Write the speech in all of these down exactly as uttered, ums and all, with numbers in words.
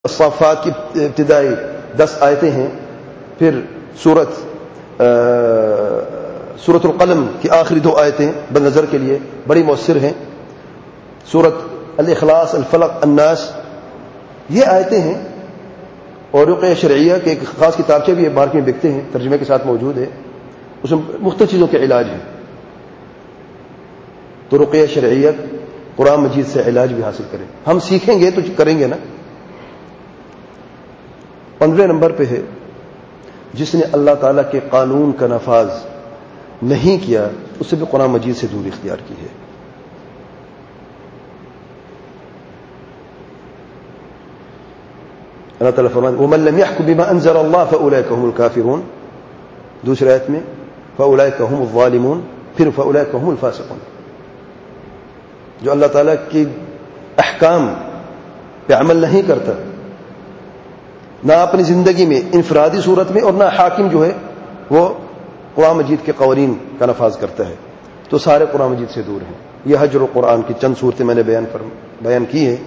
الصافات کی ابتدائی دس آیتیں ہیں، پھر سورت سورت القلم کی آخری دو آیتیں بد نظر کے لیے بڑی مؤثر ہیں، سورت الاخلاص، الفلق، الناس، یہ آیتیں ہیں. اور رقیہ شرعیہ کے ایک خاص کتابچے بھی مارکیٹ میں بکتے ہیں، ترجمے کے ساتھ موجود ہے، اس میں مختلف چیزوں کے علاج ہیں. تو رقیہ شرعیہ قرآن مجید سے علاج بھی حاصل کریں. ہم سیکھیں گے تو کریں گے نا. پندرہ نمبر پہ ہے، جس نے اللہ تعالیٰ کے قانون کا نفاذ نہیں کیا اسے بھی قرآن مجید سے دوری اختیار کی ہے. اللہ تعالیٰ فرماتے ہیں وَمَن لَّمْ يَحْكُم بِمَا أَنزَلَ اللَّهُ فَأُولَٰئِكَ هُمُ الْكَافِرُونَ. دوسری آیت میں فَأُولَٰئِكَ هُمُ الظَّالِمُونَ، پھر فَأُولَٰئِكَ هُمُ الْفَاسِقُونَ. جو اللہ تعالیٰ کی احکام پہ عمل نہیں کرتا، نہ اپنی زندگی میں انفرادی صورت میں، اور نہ حاکم جو ہے وہ قرآن مجید کے قوانین کا نفاذ کرتا ہے، تو سارے قرآن مجید سے دور ہیں. یہ حجر القرآن کی چند صورتیں میں نے بیان بیان کی ہیں.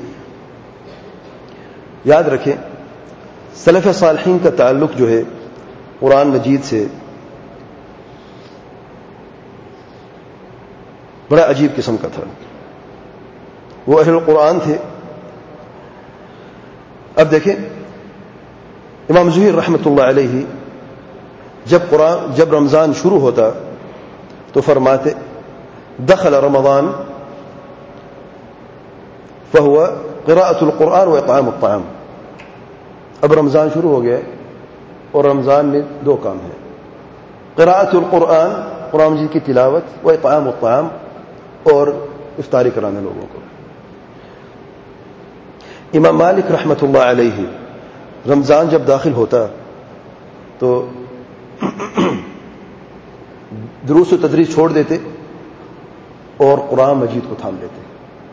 یاد رکھیں سلف صالحین کا تعلق جو ہے قرآن مجید سے بڑا عجیب قسم کا تھا. وہ اہل القرآن تھے. اب دیکھیں امام زہیر رحمۃ اللہ علیہ جب قرآن جب رمضان شروع ہوتا تو فرماتے دخل رمضان فهو قراءة القرآن واطعام الطعام. اب رمضان شروع ہو گیا اور رمضان میں دو کام ہیں، قراءة القرآن، قرآن مجید کی تلاوت، و اطعام الطعام، اور افطاری کرانا لوگوں کو. امام مالک رحمۃ اللہ علیہ رمضان جب داخل ہوتا تو دروس و تدریس چھوڑ دیتے اور قرآن مجید کو تھام لیتے.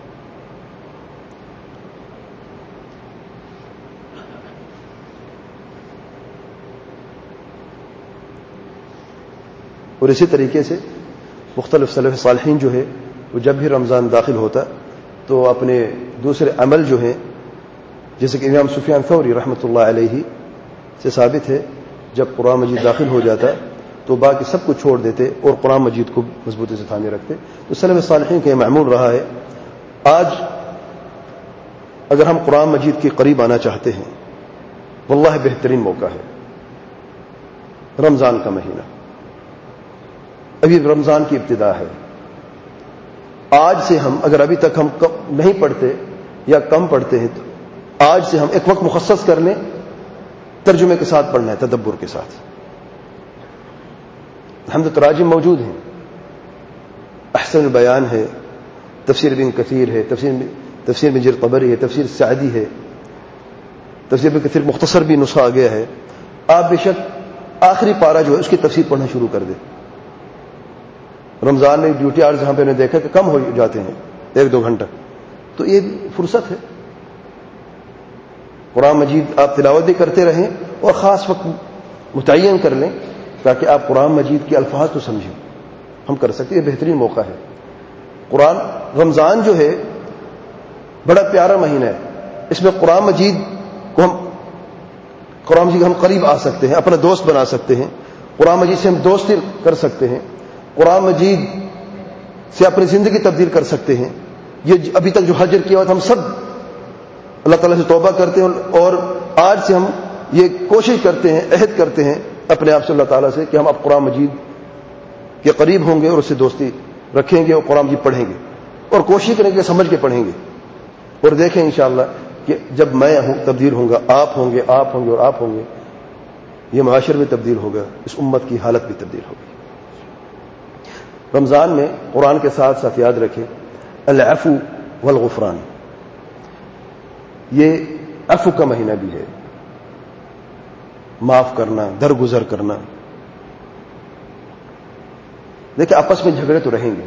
اور اسی طریقے سے مختلف سلف صالحین جو ہے وہ جب بھی رمضان داخل ہوتا تو اپنے دوسرے عمل جو ہیں، جیسے کہ امام سفیان ثوری رحمۃ اللہ علیہ سے ثابت ہے، جب قرآن مجید داخل ہو جاتا تو باقی سب کو چھوڑ دیتے اور قرآن مجید کو مضبوطی سے تھامے رکھتے. تو سلف صالحین کا یہ معمول رہا ہے. آج اگر ہم قرآن مجید کے قریب آنا چاہتے ہیں، واللہ بہترین موقع ہے رمضان کا مہینہ. ابھی رمضان کی ابتدا ہے. آج سے ہم اگر ابھی تک ہم نہیں پڑھتے یا کم پڑھتے ہیں تو آج سے ہم ایک وقت مخصص کر لیں، ترجمے کے ساتھ پڑھنا ہے، تدبر کے ساتھ. ہم تو تراجم موجود ہیں، احسن البیان ہے، تفسیر ابن کثیر ہے، تفسیر تفسیر بن جریر طبری ہے، تفسیر سعدی ہے، تفسیر ابن کثیر مختصر بھی نسخہ آ گیا ہے. آپ بے شک آخری پارہ جو ہے اس کی تفسیر پڑھنا شروع کر دیں. رمضان میں ڈیوٹی آرز جہاں پہ نے دیکھا کہ کم ہو جاتے ہیں ایک دو گھنٹہ، تو یہ فرصت ہے. قرآن مجید آپ تلاوت بھی کرتے رہیں اور خاص وقت متعین کر لیں تاکہ آپ قرآن مجید کے الفاظ تو سمجھیں. ہم کر سکتے ہیں، یہ بہترین موقع ہے. قرآن رمضان جو ہے بڑا پیارا مہینہ ہے. اس میں قرآن مجید کو ہم قرآن مجید ہم قریب آ سکتے ہیں، اپنا دوست بنا سکتے ہیں. قرآن مجید سے ہم دوستی کر سکتے ہیں، قرآن مجید سے اپنی زندگی تبدیل کر سکتے ہیں. یہ ابھی تک جو حجر کیا ہوا ہم سب اللہ تعالیٰ سے توبہ کرتے ہیں، اور آج سے ہم یہ کوشش کرتے ہیں، عہد کرتے ہیں اپنے آپ سے اللہ تعالیٰ سے کہ ہم اب قرآن مجید کے قریب ہوں گے اور اس سے دوستی رکھیں گے اور قرآن مجید پڑھیں گے، اور کوشش کریں گے سمجھ کے پڑھیں گے. اور دیکھیں انشاءاللہ کہ جب میں ہوں تبدیل ہوں گا، آپ ہوں گے آپ ہوں گے اور آپ ہوں گے، یہ معاشر بھی تبدیل ہوگا، اس امت کی حالت بھی تبدیل ہوگی. رمضان میں قرآن کے ساتھ ساتھ یاد رکھیں العفو والغفران. یہ عفو کا مہینہ بھی ہے، معاف کرنا، درگزر کرنا. دیکھیں آپس میں جھگڑے تو رہیں گے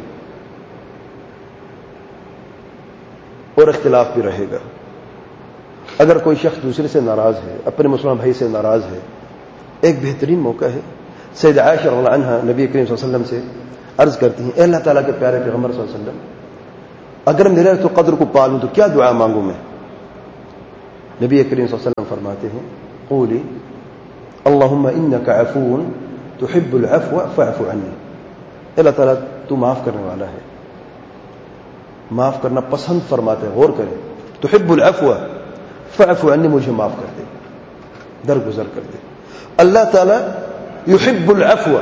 اور اختلاف بھی رہے گا. اگر کوئی شخص دوسرے سے ناراض ہے، اپنے مسلمان بھائی سے ناراض ہے، ایک بہترین موقع ہے. سیدہ عائشہ رضی اللہ عنہا نبی کریم صلی اللہ علیہ وسلم سے عرض کرتی ہیں، اے اللہ تعالیٰ کے پیارے پیغمبر صلی اللہ علیہ وسلم، اگر میرے تو قدر کو پالوں تو کیا دعا مانگوں میں؟ نبی کریم صلی اللہ علیہ وسلم فرماتے ہیں قولی اللہم انک عفو تحب العفو فاعف عنی. اللہ تعالیٰ تو معاف کرنے والا ہے, معاف کرنا پسند فرماتے ہیں. غور کریں, تحب العفو فاعف عنی, مجھے معاف کر دے, درگزر کر دے. اللہ تعالیٰ یحب العفو,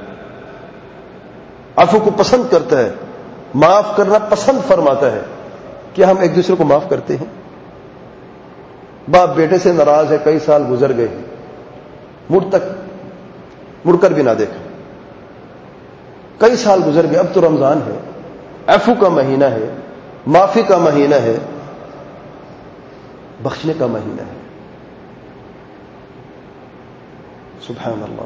عفو کو پسند کرتا ہے, معاف کرنا پسند فرماتا ہے. کیا ہم ایک دوسرے کو معاف کرتے ہیں؟ باپ بیٹے سے ناراض ہے, کئی سال گزر گئے ہیں, مڑ تک مڑ کر بھی نہ دیکھا, کئی سال گزر گئے, اب تو رمضان ہے, عفو کا مہینہ ہے, معافی کا مہینہ ہے, بخشنے کا مہینہ ہے. سبحان اللہ.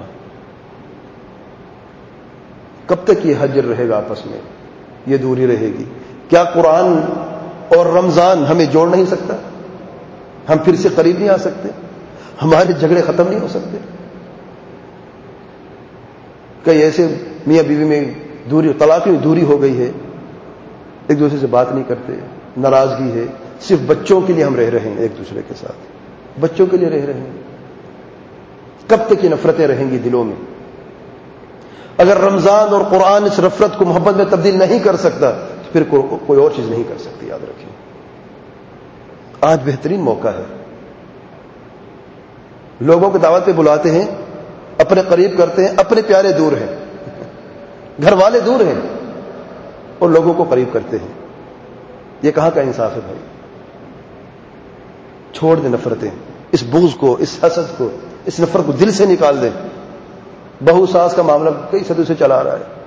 کب تک یہ حجر رہے گا آپس میں, یہ دوری رہے گی؟ کیا قرآن اور رمضان ہمیں جوڑ نہیں سکتا؟ ہم پھر سے قریب نہیں آ سکتے؟ ہمارے جھگڑے ختم نہیں ہو سکتے؟ کئی ایسے میاں بیوی میں دوری, طلاق میں دوری ہو گئی ہے, ایک دوسرے سے بات نہیں کرتے, ناراضگی ہے, صرف بچوں کے لیے ہم رہ رہے ہیں, ایک دوسرے کے ساتھ بچوں کے لیے رہ رہے ہیں. کب تک یہ نفرتیں رہیں گی دلوں میں؟ اگر رمضان اور قرآن اس نفرت کو محبت میں تبدیل نہیں کر سکتا تو پھر کوئی اور چیز نہیں کر سکتی. یاد رکھیں, آج بہترین موقع ہے. لوگوں کو دعوت پہ بلاتے ہیں, اپنے قریب کرتے ہیں, اپنے پیارے دور ہیں, گھر والے دور ہیں, اور لوگوں کو قریب کرتے ہیں. یہ کہاں کا انصاف ہے بھائی؟ چھوڑ دیں نفرتیں, اس بغض کو, اس حسد کو, اس نفرت کو دل سے نکال دیں. بہو ساس کا معاملہ کئی صدیوں سے چلا آ رہا ہے.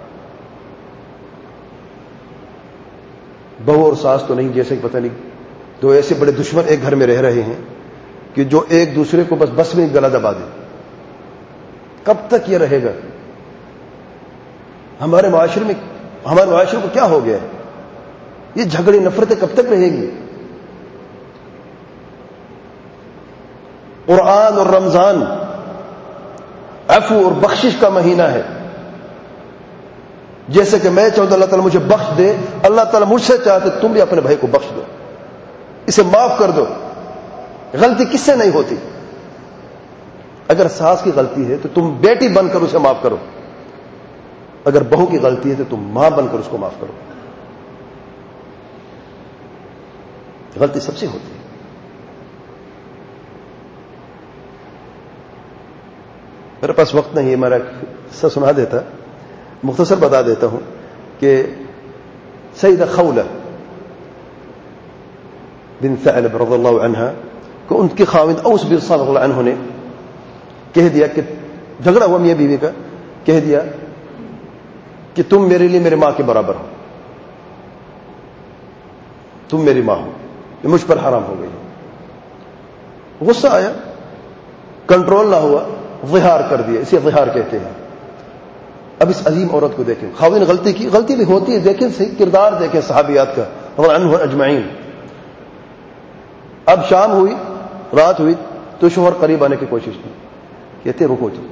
بہو اور ساس تو نہیں, جیسے کہ پتہ نہیں دو ایسے بڑے دشمن ایک گھر میں رہ رہے ہیں کہ جو ایک دوسرے کو بس بس میں گلا دبا دیں. کب تک یہ رہے گا؟ ہمارے معاشرے میں, ہمارے معاشرے کو کیا ہو گیا ہے؟ یہ جھگڑے نفرتیں کب تک رہیں گی؟ قرآن اور رمضان عفو اور بخشش کا مہینہ ہے. جیسے کہ میں چاہتا اللہ تعالیٰ مجھے بخش دے, اللہ تعالیٰ مجھ سے چاہتے تم بھی اپنے بھائی کو بخش دو, اسے معاف کر دو. غلطی کس سے نہیں ہوتی؟ اگر ساس کی غلطی ہے تو تم بیٹی بن کر اسے معاف کرو, اگر بہو کی غلطی ہے تو تم ماں بن کر اس کو معاف کرو. غلطی سب سے ہوتی ہے. میرے پاس وقت نہیں ہے, میرا قصہ سنا دیتا, مختصر بتا دیتا ہوں کہ سیدہ خولہ بنت ثعلب رضی اللہ عنہا کو ان کے خاوند اوس بن صامت رضی اللہ عنہ نے کہہ دیا کہ جھگڑا ہوا میاں بیوی کا, کہہ دیا کہ تم میرے لیے میرے ماں کے برابر ہو, تم میری ماں ہو, یہ مجھ پر حرام ہو گئی. غصہ آیا, کنٹرول نہ ہوا, ظہار کر دیا. اسے ظہار کہتے ہیں. اب اس عظیم عورت کو دیکھیں, خاوند نے غلطی کی, غلطی بھی ہوتی ہے, دیکھیں صحیح کردار دیکھیں صحابیات کا رضی اللہ عنہ اجمعین. اب شام ہوئی, رات ہوئی تو شوہر قریب آنے کی کوشش کی, کہتے رکو تو,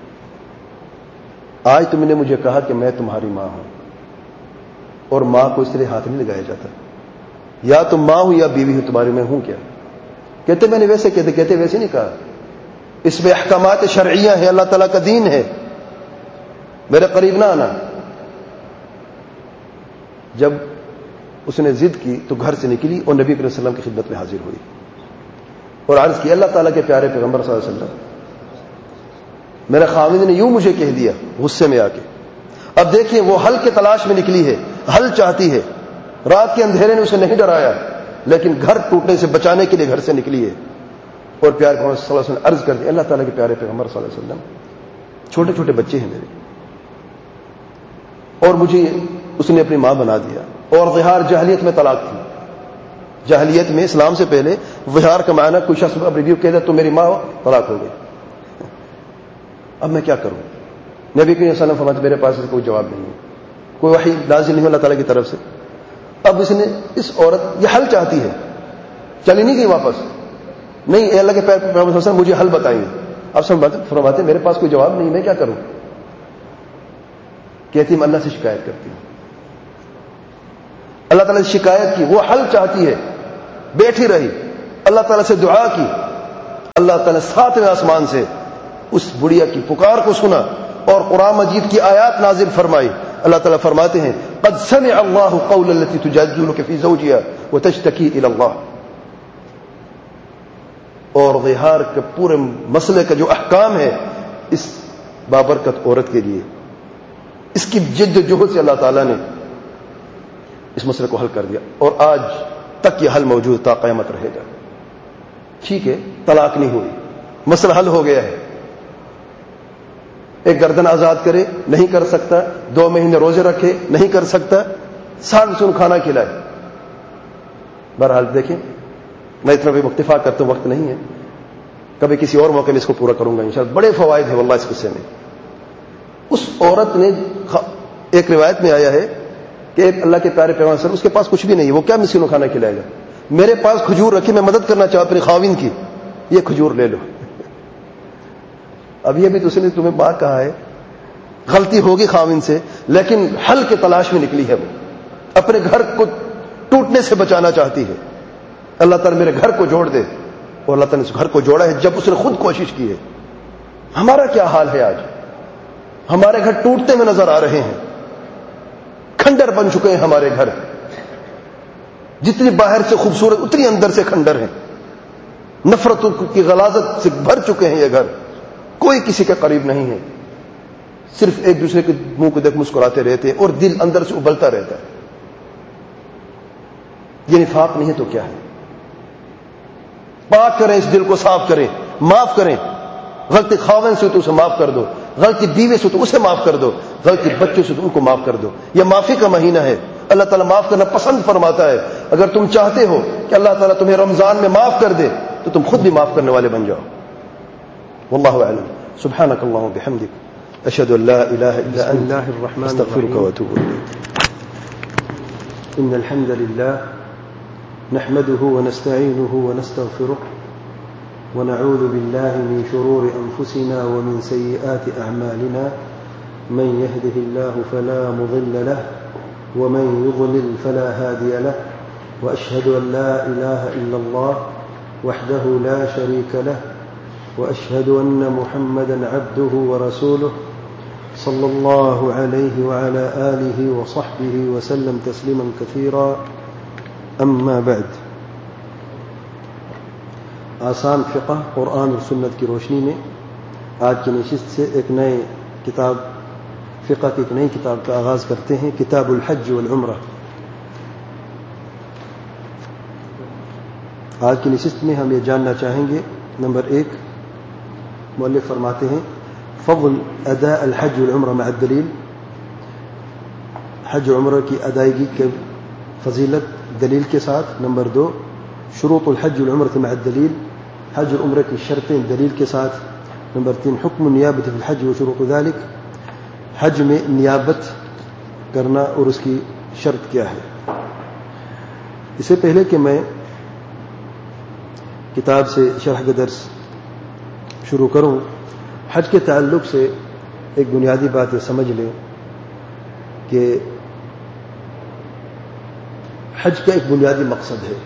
آج تم نے مجھے کہا کہ میں تمہاری ماں ہوں, اور ماں کو اس طرح ہاتھ نہیں لگایا جاتا, یا تم ماں ہو یا بیوی ہو, تمہاری میں ہوں کیا؟ کہتے میں نے ویسے کہتے کہتے ویسے نہیں کہا, اس میں احکامات شرعیہ ہے, اللہ تعالیٰ کا دین ہے, میرے قریب نہ آنا. جب اس نے ضد کی تو گھر سے نکلی اور نبی کریم صلی اللہ علیہ وسلم کی خدمت میں حاضر ہوئی اور عرض کی, اللہ تعالیٰ کے پیارے پیغمبر صلی اللہ علیہ وسلم, میرے خاوند نے یوں مجھے کہہ دیا غصے میں آ کے. اب دیکھیے وہ حل کے تلاش میں نکلی ہے, حل چاہتی ہے, رات کے اندھیرے نے اسے نہیں ڈرایا, لیکن گھر ٹوٹنے سے بچانے کے لیے گھر سے نکلی ہے. اور پیارے پیغمبر صلی اللہ علیہ وسلم عرض کر دی, اللہ تعالیٰ کے پیارے پیغمبر صلی اللہ علیہ وسلم, چھوٹے چھوٹے بچے ہیں میرے, اور مجھے اس نے اپنی ماں بنا دیا. اور ظہار جاہلیت میں طلاق تھی. جاہلیت میں, اسلام سے پہلے, ظہار کا معنی کوئی شخص اب ریویو کہہ دے تو میری ماں ہو, طلاق ہو گئی. اب میں کیا کروں؟ نبی کریم صلی اللہ علیہ وسلم فرماتے میرے پاس کوئی جواب نہیں ہے, کوئی وحی نازل نہیں اللہ تعالیٰ کی طرف سے. اب اس نے, اس عورت یہ حل چاہتی ہے, چلی نہیں گئی واپس, نہیں اے اللہ کے پیارے پیغمبر صلی اللہ علیہ وسلم مجھے حل بتائیے. اب سب فرماتے میرے پاس کوئی جواب نہیں, میں کیا کروں؟ کہتی میں اللہ سے شکایت کرتی ہوں. اللہ تعالیٰ سے شکایت کی, وہ حل چاہتی ہے, بیٹھی رہی, اللہ تعالیٰ سے دعا کی، اللہ تعالیٰ نے ساتویں آسمان سے اس بڑھیا کی پکار کو سنا اور قرآن مجید کی آیات نازل فرمائی۔ اللہ تعالیٰ فرماتے ہیں قد سمع اللہ قول التي تجادلك في زوجها وتشتكي الى اللہ، اور ظہار کے پورے مسئلے کا جو احکام ہے اس بابرکت عورت کے لیے، اس کی جد و جہد سے اللہ تعالیٰ نے اس مسئلے کو حل کر دیا، اور آج تک یہ حل موجود تا قیامت رہے گا۔ ٹھیک ہے، طلاق نہیں ہوئی، مسئلہ حل ہو گیا ہے۔ ایک گردن آزاد کرے نہیں کر سکتا، دو مہینے روزے رکھے نہیں کر سکتا، ساگ سن کھانا کھلائے۔ بہرحال دیکھیں، میں اتنا بھی اتفاق کرتا ہوں، وقت نہیں ہے، کبھی کسی اور موقع میں اس کو پورا کروں گا انشاءاللہ۔ بڑے فوائد ہیں واللہ اس قصے میں۔ اس عورت نے، ایک روایت میں آیا ہے کہ ایک اللہ کے پیارے پیغمبر صلی اللہ علیہ وسلم، اس کے پاس کچھ بھی نہیں ہے، وہ کیا مسکینوں کھانا کھلائے گا؟ میرے پاس کھجور رکھی، میں مدد کرنا چاہتا اپنی خاوند کی، یہ کھجور لے لو۔ اب یہ بھی تو اس نے تمہیں بات کہا ہے، غلطی ہوگی خاوند سے، لیکن حل کے تلاش میں نکلی ہے، وہ اپنے گھر کو ٹوٹنے سے بچانا چاہتی ہے۔ اللہ تعالیٰ میرے گھر کو جوڑ دے، اور اللہ تعالیٰ نے اس گھر کو جوڑا ہے جب اس نے خود کوشش کی ہے۔ ہمارا کیا حال ہے آج؟ ہمارے گھر ٹوٹتے ہوئے نظر آ رہے ہیں، کھنڈر بن چکے ہیں ہمارے گھر، جتنی باہر سے خوبصورت اتنی اندر سے کھنڈر ہیں، نفرت کی غلاظت سے بھر چکے ہیں یہ گھر، کوئی کسی کے قریب نہیں ہے، صرف ایک دوسرے کے منہ کو دیکھ مسکراتے رہتے ہیں، اور دل اندر سے ابلتا رہتا ہے۔ یہ نفاق نہیں ہے تو کیا ہے؟ پاک کریں اس دل کو، صاف کریں، معاف کریں۔ غلطی خاوند سے تو اسے معاف کر دو، غلطی بیوی سے تو اسے معاف کر دو، غلطی بچوں سے تو ان کو معاف کر دو۔ یہ معافی کا مہینہ ہے، اللہ تعالیٰ معاف کرنا پسند فرماتا ہے۔ اگر تم چاہتے ہو کہ اللہ تعالیٰ تمہیں رمضان میں معاف کر دے تو تم خود بھی معاف کرنے والے بن جاؤ۔ واللہ اعلم۔ سبحانک اللہم وبحمدک، اشہد ان لا الہ الا انت، استغفرک واتوب الیک۔ ان الحمد للہ نحمده ونستعینه ونستغفره ونعوذ بالله من شرور أنفسنا ومن سيئات أعمالنا، من يهده الله فلا مضل له ومن يضلل فلا هادي له، وأشهد أن لا إله إلا الله وحده لا شريك له، وأشهد أن محمدا عبده ورسوله صلى الله عليه وعلى آله وصحبه وسلم تسليما كثيرا، أما بعد۔ آسان فقہ قرآن اور سنت کی روشنی میں آج کی نشست سے ایک نئے کتاب فقہ کی ایک نئی کتاب کا آغاز کرتے ہیں، کتاب الحج والعمرہ۔ آج کی نشست میں ہم یہ جاننا چاہیں گے، نمبر ایک، مؤلف فرماتے ہیں فضل ادا الحج والعمرہ مع الدلیل، حج و عمرہ کی ادائیگی کے فضیلت دلیل کے ساتھ۔ نمبر دو، شروط الحج والعمرہ مع الدلیل، حج اور عمرہ کی شرطیں دلیل کے ساتھ۔ نمبر تین، حکم نیابت فی الحج و شروط ذلک، حج میں نیابت کرنا اور اس کی شرط کیا ہے۔ اس سے پہلے کہ میں کتاب سے شرح کا درس شروع کروں، حج کے تعلق سے ایک بنیادی بات یہ سمجھ لیں کہ حج کا ایک بنیادی مقصد ہے،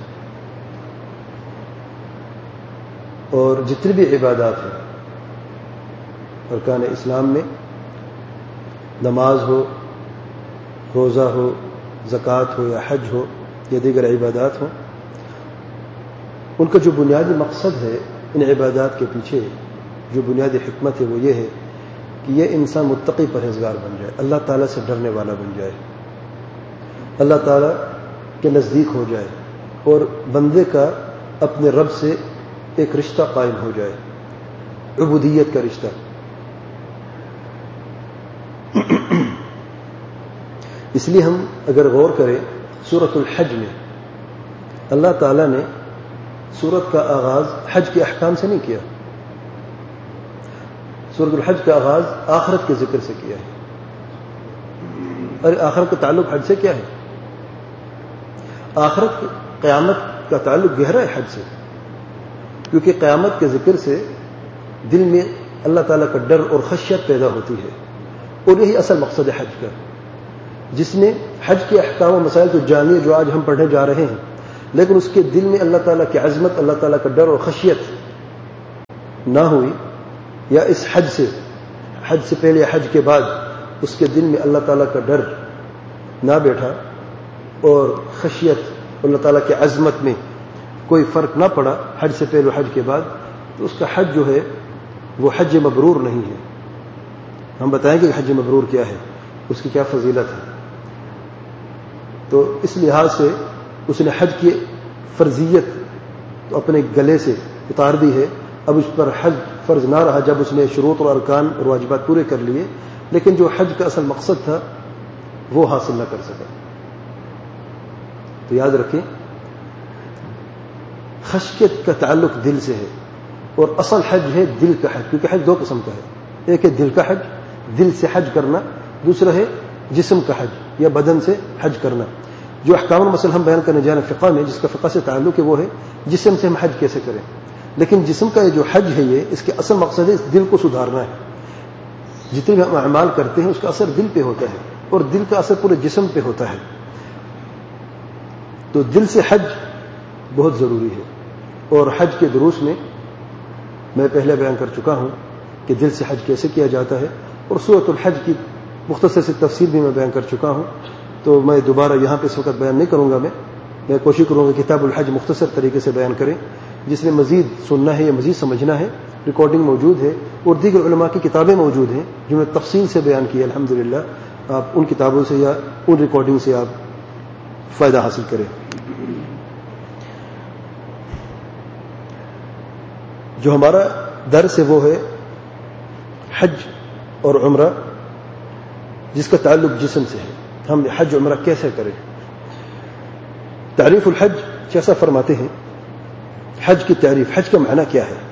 اور جتنی بھی عبادات ہیں ارکان اسلام میں، نماز ہو، روزہ ہو، زکوٰۃ ہو یا حج ہو یا دیگر عبادات ہوں، ان کا جو بنیادی مقصد ہے ان عبادات کے پیچھے جو بنیادی حکمت ہے وہ یہ ہے کہ یہ انسان متقی پرہیزگار بن جائے، اللہ تعالیٰ سے ڈرنے والا بن جائے، اللہ تعالیٰ کے نزدیک ہو جائے، اور بندے کا اپنے رب سے ایک رشتہ قائم ہو جائے، عبودیت کا رشتہ۔ اس لیے ہم اگر غور کریں سورۃ الحج میں اللہ تعالیٰ نے سورت کا آغاز حج کے احکام سے نہیں کیا، سورۃ الحج کا آغاز آخرت کے ذکر سے کیا ہے۔ اور آخرت کا تعلق حج سے کیا ہے؟ آخرت قیامت کا تعلق گہرا ہے حج سے، کیونکہ قیامت کے ذکر سے دل میں اللہ تعالیٰ کا ڈر اور خشیت پیدا ہوتی ہے، اور یہی اصل مقصد ہے حج کا، جس نے حج کے احکام و مسائل تو جانیے جو آج ہم پڑھنے جا رہے ہیں، لیکن اس کے دل میں اللہ تعالیٰ کی عظمت، اللہ تعالیٰ کا ڈر اور خشیت نہ ہوئی، یا اس حج سے حج سے پہلے یا حج کے بعد اس کے دل میں اللہ تعالیٰ کا ڈر نہ بیٹھا اور خشیت اللہ تعالیٰ کی عظمت میں کوئی فرق نہ پڑا حج سے پہلے حج کے بعد، تو اس کا حج جو ہے وہ حج مبرور نہیں ہے. ہم بتائیں کہ حج مبرور کیا ہے، اس کی کیا فضیلت ہے. تو اس لحاظ سے اس نے حج کی فرضیت اپنے گلے سے اتار دی ہے. اب اس پر حج فرض نہ رہا جب اس نے شروط اور ارکان اور واجبات پورے کر لیے، لیکن جو حج کا اصل مقصد تھا وہ حاصل نہ کر سکا. تو یاد رکھیں خشیت کا تعلق دل سے ہے، اور اصل حج ہے دل کا حج، کیونکہ حج دو قسم کا ہے. ایک ہے دل کا حج، دل سے حج کرنا، دوسرا ہے جسم کا حج یا بدن سے حج کرنا. جو احکام المسل ہم بیان کرنے جا رہے ہیں فقہ میں، جس کا فقہ سے تعلق ہے، وہ ہے جسم سے ہم حج کیسے کریں. لیکن جسم کا یہ جو حج ہے، یہ اس کے اصل مقصد ہے اس دل کو سدھارنا ہے. جتنے بھی ہم اعمال کرتے ہیں اس کا اثر دل پہ ہوتا ہے، اور دل کا اثر پورے جسم پہ ہوتا ہے. تو دل سے حج بہت ضروری ہے. اور حج کے دروس میں میں پہلے بیان کر چکا ہوں کہ دل سے حج کیسے کیا جاتا ہے، اور سورۃ الحج کی مختصر سی تفصیل بھی میں بیان کر چکا ہوں. تو میں دوبارہ یہاں پہ اس وقت بیان نہیں کروں گا. میں میں کوشش کروں گا کتاب الحج مختصر طریقے سے بیان کریں. جس نے مزید سننا ہے یا مزید سمجھنا ہے، ریکارڈنگ موجود ہے، اور دیگر علماء کی کتابیں موجود ہیں جو میں تفصیل سے بیان کی. الحمدللہ آپ ان کتابوں سے یا ان ریکارڈنگ سے آپ فائدہ حاصل کریں. جو ہمارا درس ہے وہ ہے حج اور عمرہ، جس کا تعلق جسم سے ہے. ہم حج عمرہ کیسے کریں؟ تعریف الحج جیسا فرماتے ہیں، حج کی تعریف، حج کا معنی کیا ہے؟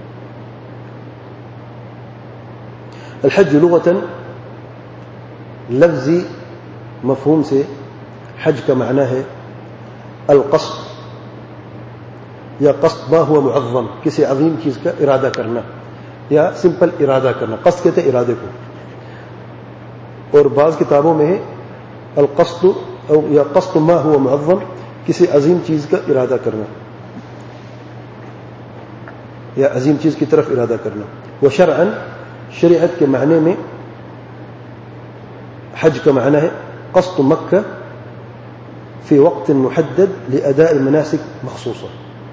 الحج لغتاً لفظی مفہوم سے حج کا معنی ہے القصد، یا قصد ما ہوا معظم، کسی عظیم چیز کا ارادہ کرنا، یا سمپل ارادہ کرنا. قصد کہتے ہیں ارادے کو. اور بعض کتابوں میں ہے القصد او یا قصد ما ہوا معظم، کسی عظیم چیز کا ارادہ کرنا یا عظیم چیز کی طرف ارادہ کرنا. وشرعاً شریعت کے معنی میں حج کا معنی ہے قصد مکہ فی وقت محدد لاداء مناسک مخصوصہ.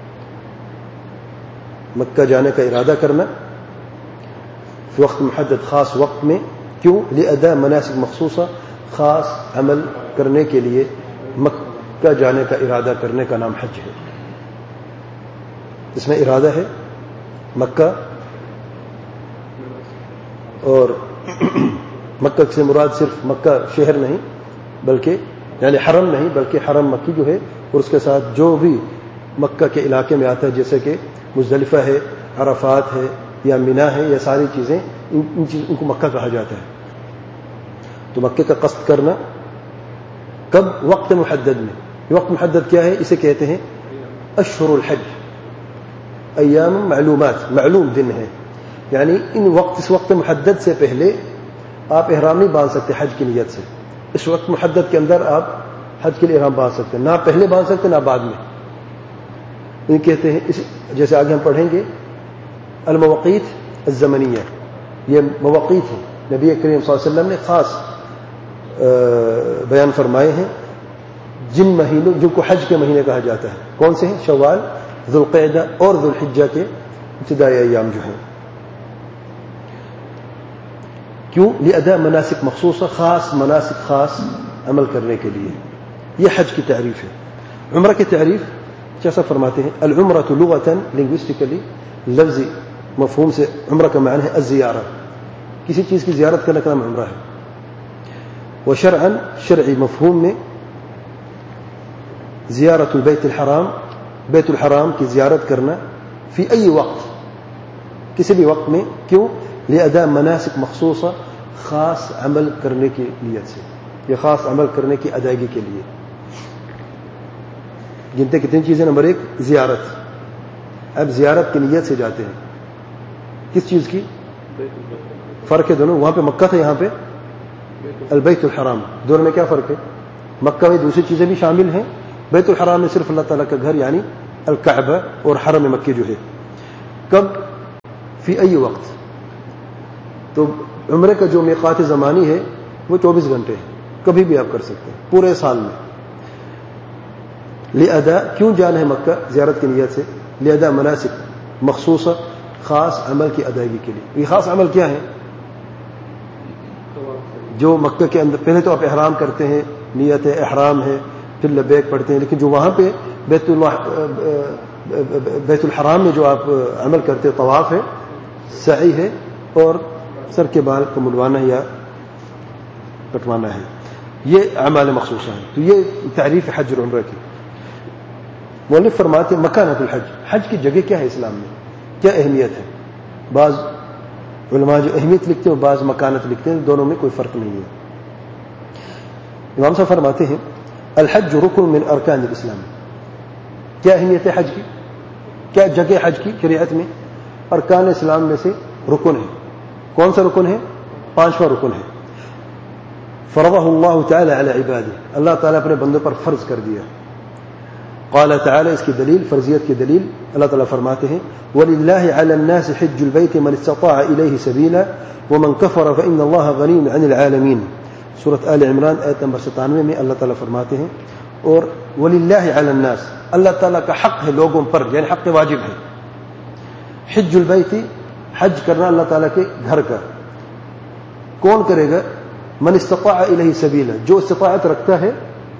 مکہ جانے کا ارادہ کرنا فی وقت محدد، خاص وقت میں. کیوں؟ لاداء مناسک مخصوصہ، خاص عمل کرنے کے لیے مکہ جانے کا ارادہ کرنے کا نام حج ہے. اس میں ارادہ ہے مکہ، اور مکہ سے مراد صرف مکہ شہر نہیں بلکہ یعنی حرم نہیں بلکہ حرم مکی جو ہے، اور اس کے ساتھ جو بھی مکہ کے علاقے میں آتا ہے، جیسے کہ مزدلفہ ہے، عرفات ہے، یا مینا ہے، یہ ساری چیزیں ان, ان, چیز, ان کو مکہ کہا جاتا ہے. تو مکہ کا قصد کرنا کب؟ وقت محدد میں. وقت محدد کیا ہے؟ اسے کہتے ہیں اشہر الحج، ایام معلومات، معلوم دن ہے. یعنی ان وقت اس وقت محدد سے پہلے آپ احرام نہیں باندھ سکتے حج کی نیت سے. اس وقت محدد کے اندر آپ حج کے لیے احرام باندھ سکتے، نہ پہلے باندھ سکتے نہ بعد میں. یہ کہتے ہیں اس جیسے آگے ہم پڑھیں گے المواقیت الزمنیہ، یہ مواقیت ہیں نبی کریم صلی اللہ علیہ وسلم نے خاص بیان فرمائے ہیں، جن مہینوں جن کو حج کے مہینے کہا جاتا ہے. کون سے ہیں؟ شوال، ذوالقعدہ اور ذوالحجہ کے ابتدائی ایام جو ہیں. کیوں؟ لأداء مناسک مخصوصہ، خاص مناسک، خاص عمل کرنے کے لیے. یہ حج کی تعریف ہے. عمرہ کی تعریف جیسا فرماتے ہیں العمرۃ لغتاً لنگوسٹیکلی، لفظی مفہوم سے عمرہ کا معنی ہے الزیارہ، کسی چیز کی زیارت کرنے کا نام عمرہ ہے. وشرعاً شرعی مفہوم میں زیارت البیت الحرام، بیت الحرام کی زیارت کرنا فی ای وقت، کسی بھی وقت میں. کیوں؟ لأداء مناسک مخصوصہ، خاص عمل کرنے کی نیت سے، یہ خاص عمل کرنے کی ادائیگی کے لیے. گنتے کتنی چیزیں؟ نمبر ایک زیارت. اب زیارت کی نیت سے جاتے ہیں. کس چیز کی؟ فرق ہے دونوں. وہاں پہ مکہ تھا، یہاں پہ البیت الحرام. دونوں میں کیا فرق ہے؟ مکہ میں دوسری چیزیں بھی شامل ہیں بیت الحرام میں صرف اللہ تعالیٰ کا گھر یعنی الکعبہ اور حرم مکی جو ہے. کب؟ فی ای وقت. تو عمرے کا جو میقات زمانی ہے وہ چوبیس گھنٹے ہے، کبھی بھی آپ کر سکتے ہیں پورے سال میں. لِأَدَا کیوں جانا ہے مکہ زیارت کی نیت سے؟ لِأَدَا مناسک مخصوص خاص عمل کی ادائیگی کے لیے. یہ خاص عمل کیا ہے؟ جو مکہ کے اندر پہلے تو آپ احرام کرتے ہیں، نیت ہے، احرام ہے، پھر لبیک پڑھتے ہیں، لیکن جو وہاں پہ بیت اللہ بیت الحرام میں جو آپ عمل کرتے ہیں طواف ہے، سعی ہے، اور سر کے بال کو مڈوانا یا کٹوانا ہے، یہ اعمال مخصوصہ ہیں. تو یہ تعریف حج اور عمرہ کی. مؤلف فرماتے ہیں مکانۃ الحج، حج کی جگہ کیا ہے اسلام میں، کیا اہمیت ہے؟ بعض علماء جو اہمیت لکھتے ہیں بعض مکانت لکھتے ہیں، دونوں میں کوئی فرق نہیں ہے. امام صاحب فرماتے ہیں الحج رکن من ارکان الاسلام. کیا اہمیت ہے حج کی، کیا جگہ حج کی شریعت میں؟ ارکان اسلام میں سے رکن ہے. کون سا رکن ہے؟ پانچواں رکن ہے. فرضہ اللہ تعالی علی عبادہ، اللہ تعالیٰ اپنے بندوں پر فرض کر دیا. قال تعالی، اس کی دلیل، فرضیت کی دلیل، اللہ تعالیٰ فرماتے ہیں وَلِلَّهِ عَلَى النَّاسِ حِجُّ الْبَيْتِ مَنِ اسْتَطَاعَ إِلَيْهِ سَبِيلًا وَمَنْ كَفَرَ فَإِنَّ اللَّهَ غَنِيٌّ عَنِ الْعَالَمِينَ. سورۃ آل عمران آیت نمبر ستانوے میں اللہ تعالیٰ فرماتے ہیں اور وَلِلَّهِ عَلَى النَّاسِ، اللہ تعالیٰ کا حق ہے لوگوں پر، یعنی حق واجب ہے. حج البیت، حج کرنا اللہ تعالیٰ کے گھر کا. کون کرے گا؟ من استطاع الیہ سبیلا، جو استطاعت رکھتا ہے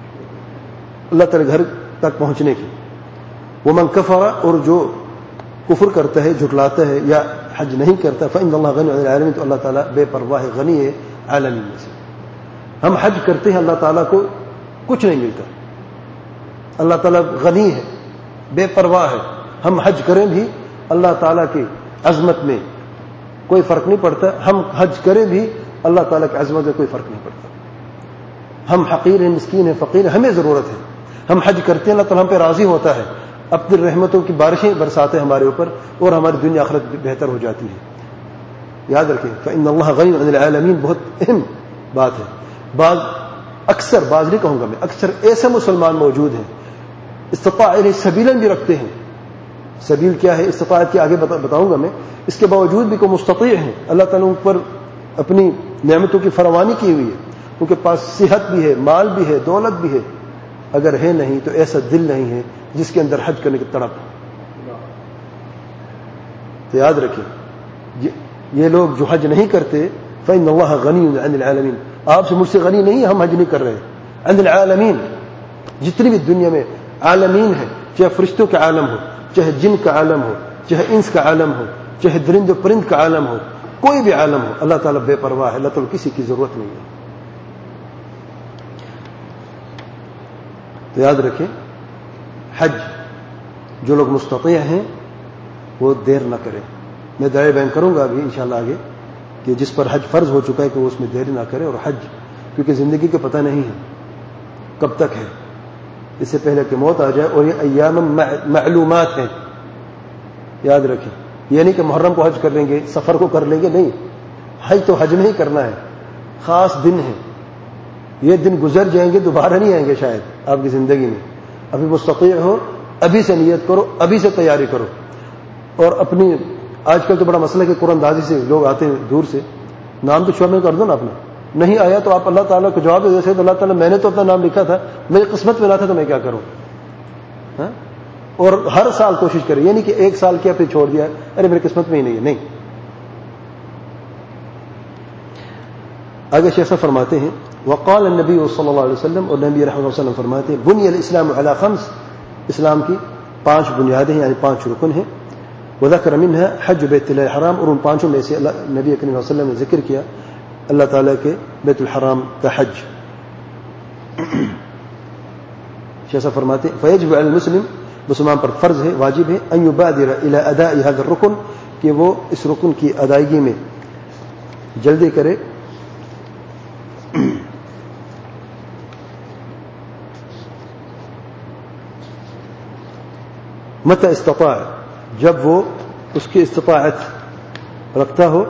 اللہ تعالیٰ گھر تک پہنچنے کی. ومن کفر، اور جو کفر کرتا ہے، جھٹلاتا ہے یا حج نہیں کرتا، فإن اللہ غنی عن العالمین، تو اللہ تعالیٰ بے پرواہ غنی ہے عالمین میں سے. ہم حج کرتے ہیں، اللہ تعالیٰ کو کچھ نہیں ملتا، اللہ تعالیٰ غنی ہے، بے پرواہ ہے. ہم حج کریں بھی اللہ تعالیٰ کی عظمت میں کوئی فرق نہیں پڑتا، ہم حج کریں بھی اللہ تعالیٰ کی عظمت میں کوئی فرق نہیں پڑتا. ہم حقیر ہیں، مسکین ہیں، فقیر ہیں، ہمیں ضرورت ہے. ہم حج کرتے ہیں، اللہ تعالیٰ ہم پہ راضی ہوتا ہے، اپنی رحمتوں کی بارشیں برساتے ہیں ہمارے اوپر، اور ہماری دنیا آخرت بہتر ہو جاتی ہے. یاد رکھیں فإن اللہ غنی عن العالمین بہت اہم بات ہے. بعض اکثر بعض نہیں کہوں گا میں، اکثر ایسے مسلمان موجود ہیں استطاع الیہ سبیلا بھی رکھتے ہیں. سبیل کیا ہے، استطاعت کے آگے بتاؤں گا میں. اس کے باوجود بھی کوئی مستطیع ہیں، اللہ تعالیٰ ان پر اپنی نعمتوں کی فراوانی کی ہوئی ہے، ان کے پاس صحت بھی ہے، مال بھی ہے، دولت بھی ہے، اگر ہے نہیں تو ایسا دل نہیں ہے جس کے اندر حج کرنے کی تڑپ. تو یاد رکھیں یہ لوگ جو حج نہیں کرتے، فإن اللہ غنی عن العالمین، آپ سے مجھ سے غنی نہیں، ہم حج نہیں کر رہے. عن العالمین، جتنی بھی دنیا میں عالمین ہے، چاہے فرشتوں کا عالم ہو، چاہے جن کا عالم ہو، چاہے انس کا عالم ہو، چاہے درند و پرند کا عالم ہو، کوئی بھی عالم ہو، اللہ تعالیٰ بے پرواہ ہے، اللہ تعالیٰ کسی کی ضرورت نہیں ہے. تو یاد رکھیں حج جو لوگ مستطیع ہیں وہ دیر نہ کریں. میں دعائے بیان کروں گا ابھی انشاءاللہ آگے کہ جس پر حج فرض ہو چکا ہے کہ وہ اس میں دیر نہ کرے. اور حج کیونکہ زندگی کا پتہ نہیں ہے کب تک ہے، اس سے پہلے کہ موت آ جائے، اور یہ ایام معلومات ہیں. یاد رکھیں یہ نہیں کہ محرم کو حج کر لیں گے، سفر کو کر لیں گے، نہیں. حج تو حج میں ہی کرنا ہے، خاص دن ہے. یہ دن گزر جائیں گے، دوبارہ نہیں آئیں گے شاید آپ کی زندگی میں. ابھی مستطیع ہو، ابھی سے نیت کرو، ابھی سے تیاری کرو. اور اپنی آج کل تو بڑا مسئلہ ہے کہ قرآن اندازی سے لوگ آتے ہیں دور سے، نام تو شامل کر دو نا اپنا. نہیں آیا تو آپ اللہ تعالیٰ کو جواب دے جیسے اللہ تعالیٰ میں نے تو اپنا نام لکھا تھا، میری قسمت میں نہ تھا تو میں کیا کروں. ہاں؟ اور ہر سال کوشش کریں، یہ نہیں کہ ایک سال کیا پھر چھوڑ دیا، ارے میری قسمت میں ہی نہیں ہے. نہیں. آگے شیخ صاحب فرماتے ہیں وقال النبی صلی اللہ علیہ وسلم، اور نبی رحمۃ اللہ علیہ وسلم فرماتے ہیں بنی الاسلام علی خمس، اسلام کی پانچ بنیادیں ہیں، یعنی پانچ رکن ہیں. وذکر منها حج بیت اللہ الحرام، اور ان پانچوں میں سے نبی کریم صلی اللہ علیہ وسلم نے ذکر کیا اللہ تعالیٰ کے بیت الحرام کا حج. شیخ صاحب فرماتے ہیں فیجب علی المسلم، مسلمان پر فرض ہے، واجب ہے، ان یبادر الی اداء هذا الرکن، کہ وہ اس رکن کی ادائیگی میں جلدی کرے. متى استطاع، جب وہ اس کی استطاعت رکھتا ہو.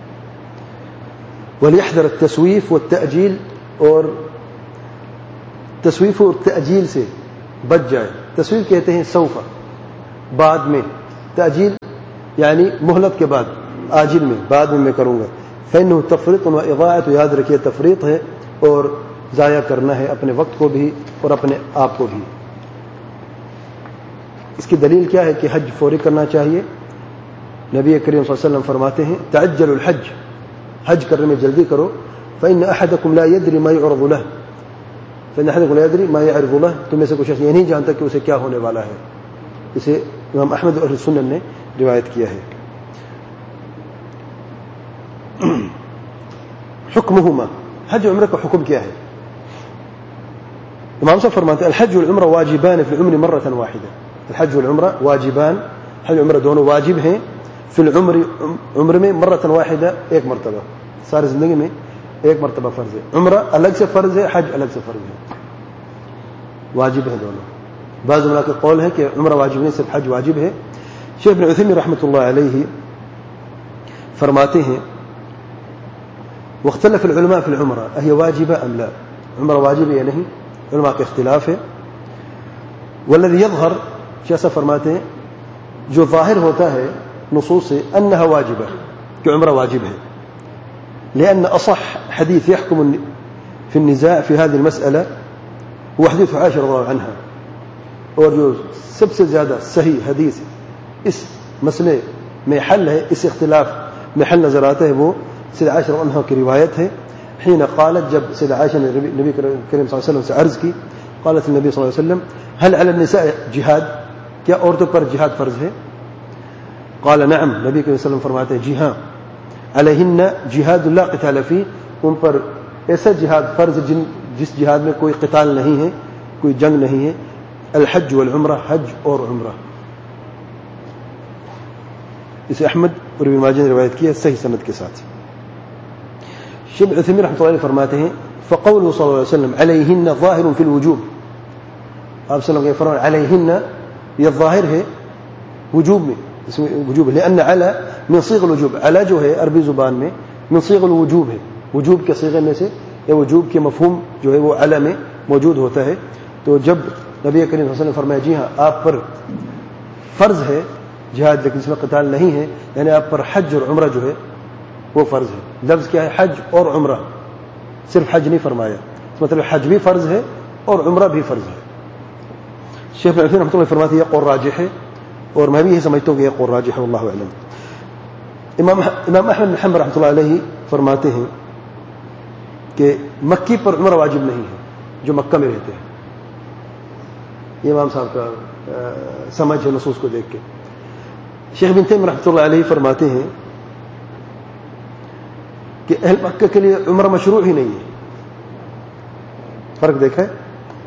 ولیحذر التسویف والتأجیل، اور تسویف اور تأجیل سے بچ جائے. تسویف کہتے ہیں سوفا، بعد میں، تأجیل یعنی مہلت کے بعد، آجل میں، بعد میں میں کروں گا. فإنه تفریط و اضاعۃ، تو یاد رکھیے تفریط ہے اور ضائع کرنا ہے اپنے وقت کو بھی اور اپنے آپ کو بھی. اس کی دلیل کیا ہے کہ حج فوری کرنا چاہیے. نبی کریم صلی اللہ علیہ وسلم فرماتے ہیں تعجلوا الحج، حج کرنے میں جلدی کرو. فإن أحدكم لا يدري ما يعرض له فإن أحدكم لا يدري ما يعرض له، تم میں سے کچھ یہ نہیں جانتا کہ اسے کیا ہونے والا ہے. اسے امام احمد اور سنن نے روایت کیا ہے. حکمہما، حج و عمرہ کا حکم کیا ہے؟ امام صاحب فرماتے ہیں الحج والعمرہ واجبان فی العمر مرة واحدة. الحج والعمرہ واجبان، حج و عمرہ دونوں واجب ہیں. فی العمر، عمر میں، مرة واحدة، ایک مرتبہ، ساری زندگی میں ایک مرتبہ فرض ہے. عمرہ الگ سے فرض ہے، حج الگ سے فرض ہے، واجب ہے دونوں. بعض علماء کا قول ہے کہ عمرہ واجب نہیں، صرف حج واجب ہے. شیخ ابن عثیمین رحمۃ اللہ علیہ فرماتے ہیں واختلف العلماء في العمرة أهي واجبة أم لا، عمرہ واجب یا نہیں، علماء کا اختلاف ہے. والذي يظهر، شیخ فرماتے ہیں جو ظاہر ہوتا ہے نصوص سے انها واجبہ، کہ عمرہ واجب ہے. لأن أصح حديث يحكم في النزاع في هذه المسألة هو حديث عائشة رضي الله عنها، اور جو سب سے زیادہ صحیح حدیث اس مسئلے میں حل ہے، اس اختلاف میں حل نظر آتا ہے، وہ سیدہ عائشہ رضی اللہ عنہا کی روایت ہے. حين قالت، جب سیدہ عائشہ نے نبی کریم صلی اللہ علیہ وسلم سے عرض کی، قالت النبی صلی اللہ علیہ وسلم هل على النساء جہاد، کیا عورتوں پر جہاد فرض ہے؟ قال نعم، نبی کریم صلی اللہ علیہ وسلم فرماتے ہیں جی ہاں. علیہن جہاد لا قتال فی، ان پر ایسا جہاد فرض جن جس جہاد میں کوئی قتال نہیں ہے، کوئی جنگ نہیں ہے. الحج والعمرہ، حج اور عمرہ. اسے احمد اور ابن ماجہ نے روایت کی ہے صحیح سند کے ساتھ. شیخ عثیمین رحمۃ اللہ علیہ فرماتے ہیں فقوله صلی اللہ علیہ وسلم علیہن ظاہر فی الوجوب، آپ صلی اللہ علیہ وسلم فرماتے علیہن، یہ ظاہر ہے وجوب میں، اس میں وجوب، لأن علی من صیغ الوجوب، علی جو ہے عربی زبان میں من صیغ الوجوب ہے، وجوب کے صیغے میں سے، یا وجوب کے مفہوم جو ہے وہ علی میں موجود ہوتا ہے. تو جب نبی کریم صلی اللہ علیہ وسلم نے فرمایا جی ہاں آپ پر فرض ہے جہاد لیکن اس میں قتال نہیں ہے، یعنی آپ پر حج اور عمرہ جو ہے وہ فرض ہے. لفظ کیا ہے؟ حج اور عمرہ، صرف حج نہیں فرمایا، مطلب حج بھی فرض ہے اور عمرہ بھی فرض ہے. شیخ ابن رحمۃ اللہ فرماتے ہیں یہ قول راجح ہے، اور میں بھی یہ سمجھتا ہوں کہ یہ قول راجح ہے، واللہ اعلم. امام امام احمد بن حنبل رحمۃ اللہ علیہ فرماتے ہیں کہ مکی پر عمرہ واجب نہیں ہے جو مکہ میں رہتے ہیں. یہ امام صاحب کا سمجھ ہے نصوص کو دیکھ کے. شیخ بن تیمیہ رحمۃ اللہ علیہ فرماتے ہیں کہ اہل مکہ کے لیے عمرہ مشروع ہی نہیں ہے. فرق دیکھا ہے؟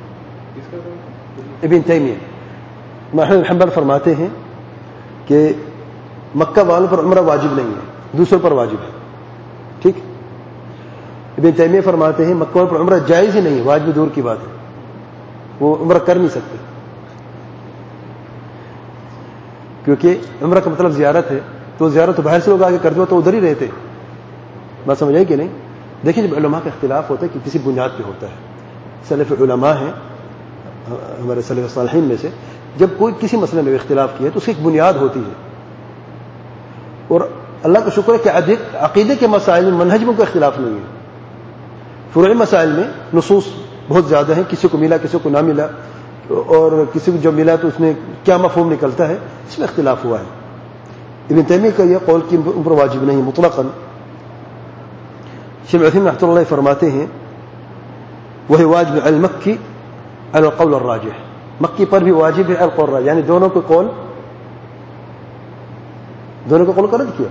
ابن تیمیہ احمد بن حنبل فرماتے ہیں کہ مکہ والوں پر عمرہ واجب نہیں ہے، دوسروں پر واجب ہے. ٹھیک. ابن تیمیہ فرماتے ہیں مکہ والوں پر عمرہ جائز ہی نہیں ہے، واجب دور کی بات ہے، وہ عمرہ کر نہیں سکتے، کیونکہ عمرہ کا مطلب زیارت ہے. تو زیارت تو باہر سے لوگ آگے کرتے ہو تو ادھر ہی رہتے. بات سمجھ آئی کہ نہیں؟ دیکھیں جب علماء کا اختلاف ہوتا ہے کہ کسی بنیاد پہ ہوتا ہے، سلف علماء ہیں ہمارے سلف صالحین میں سے، جب کوئی کسی مسئلے میں اختلاف کیا ہے تو اس کی ایک بنیاد ہوتی ہے. اور اللہ کا شکر ہے کہ عقیدے کے مسائل میں منہج میں کوئی اختلاف نہیں ہے. فروعی مسائل میں نصوص بہت زیادہ ہیں، کسی کو ملا کسی کو نہ ملا، اور کسی کو جو ملا تو اس میں کیا مفہوم نکلتا ہے، اس میں اختلاف ہوا ہے. ابن تیمیہ کا یہ قول کہ عمرہ واجب نہیں مطلقاً. شیخ عثیمین رحمۃ اللہ فرماتے ہیں وہی واجب علی المکی علی القول الراجح، مکی پر بھی واجب ہے القول الراجح، یعنی دونوں کو قول دونوں کو قول کا رد کیا.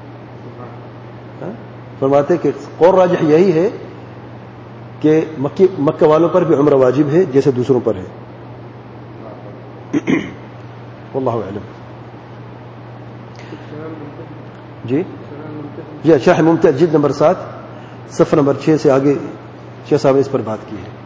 فرماتے کہ قول راجح یہی ہے کہ مکی مکہ والوں پر بھی عمرہ واجب ہے جیسے دوسروں پر ہے. واللہ اعلم. جی جی شرح ممتع جلد نمبر سات صفحہ نمبر چھ سے آگے شیخ صاحب نے اس پر بات کی ہے.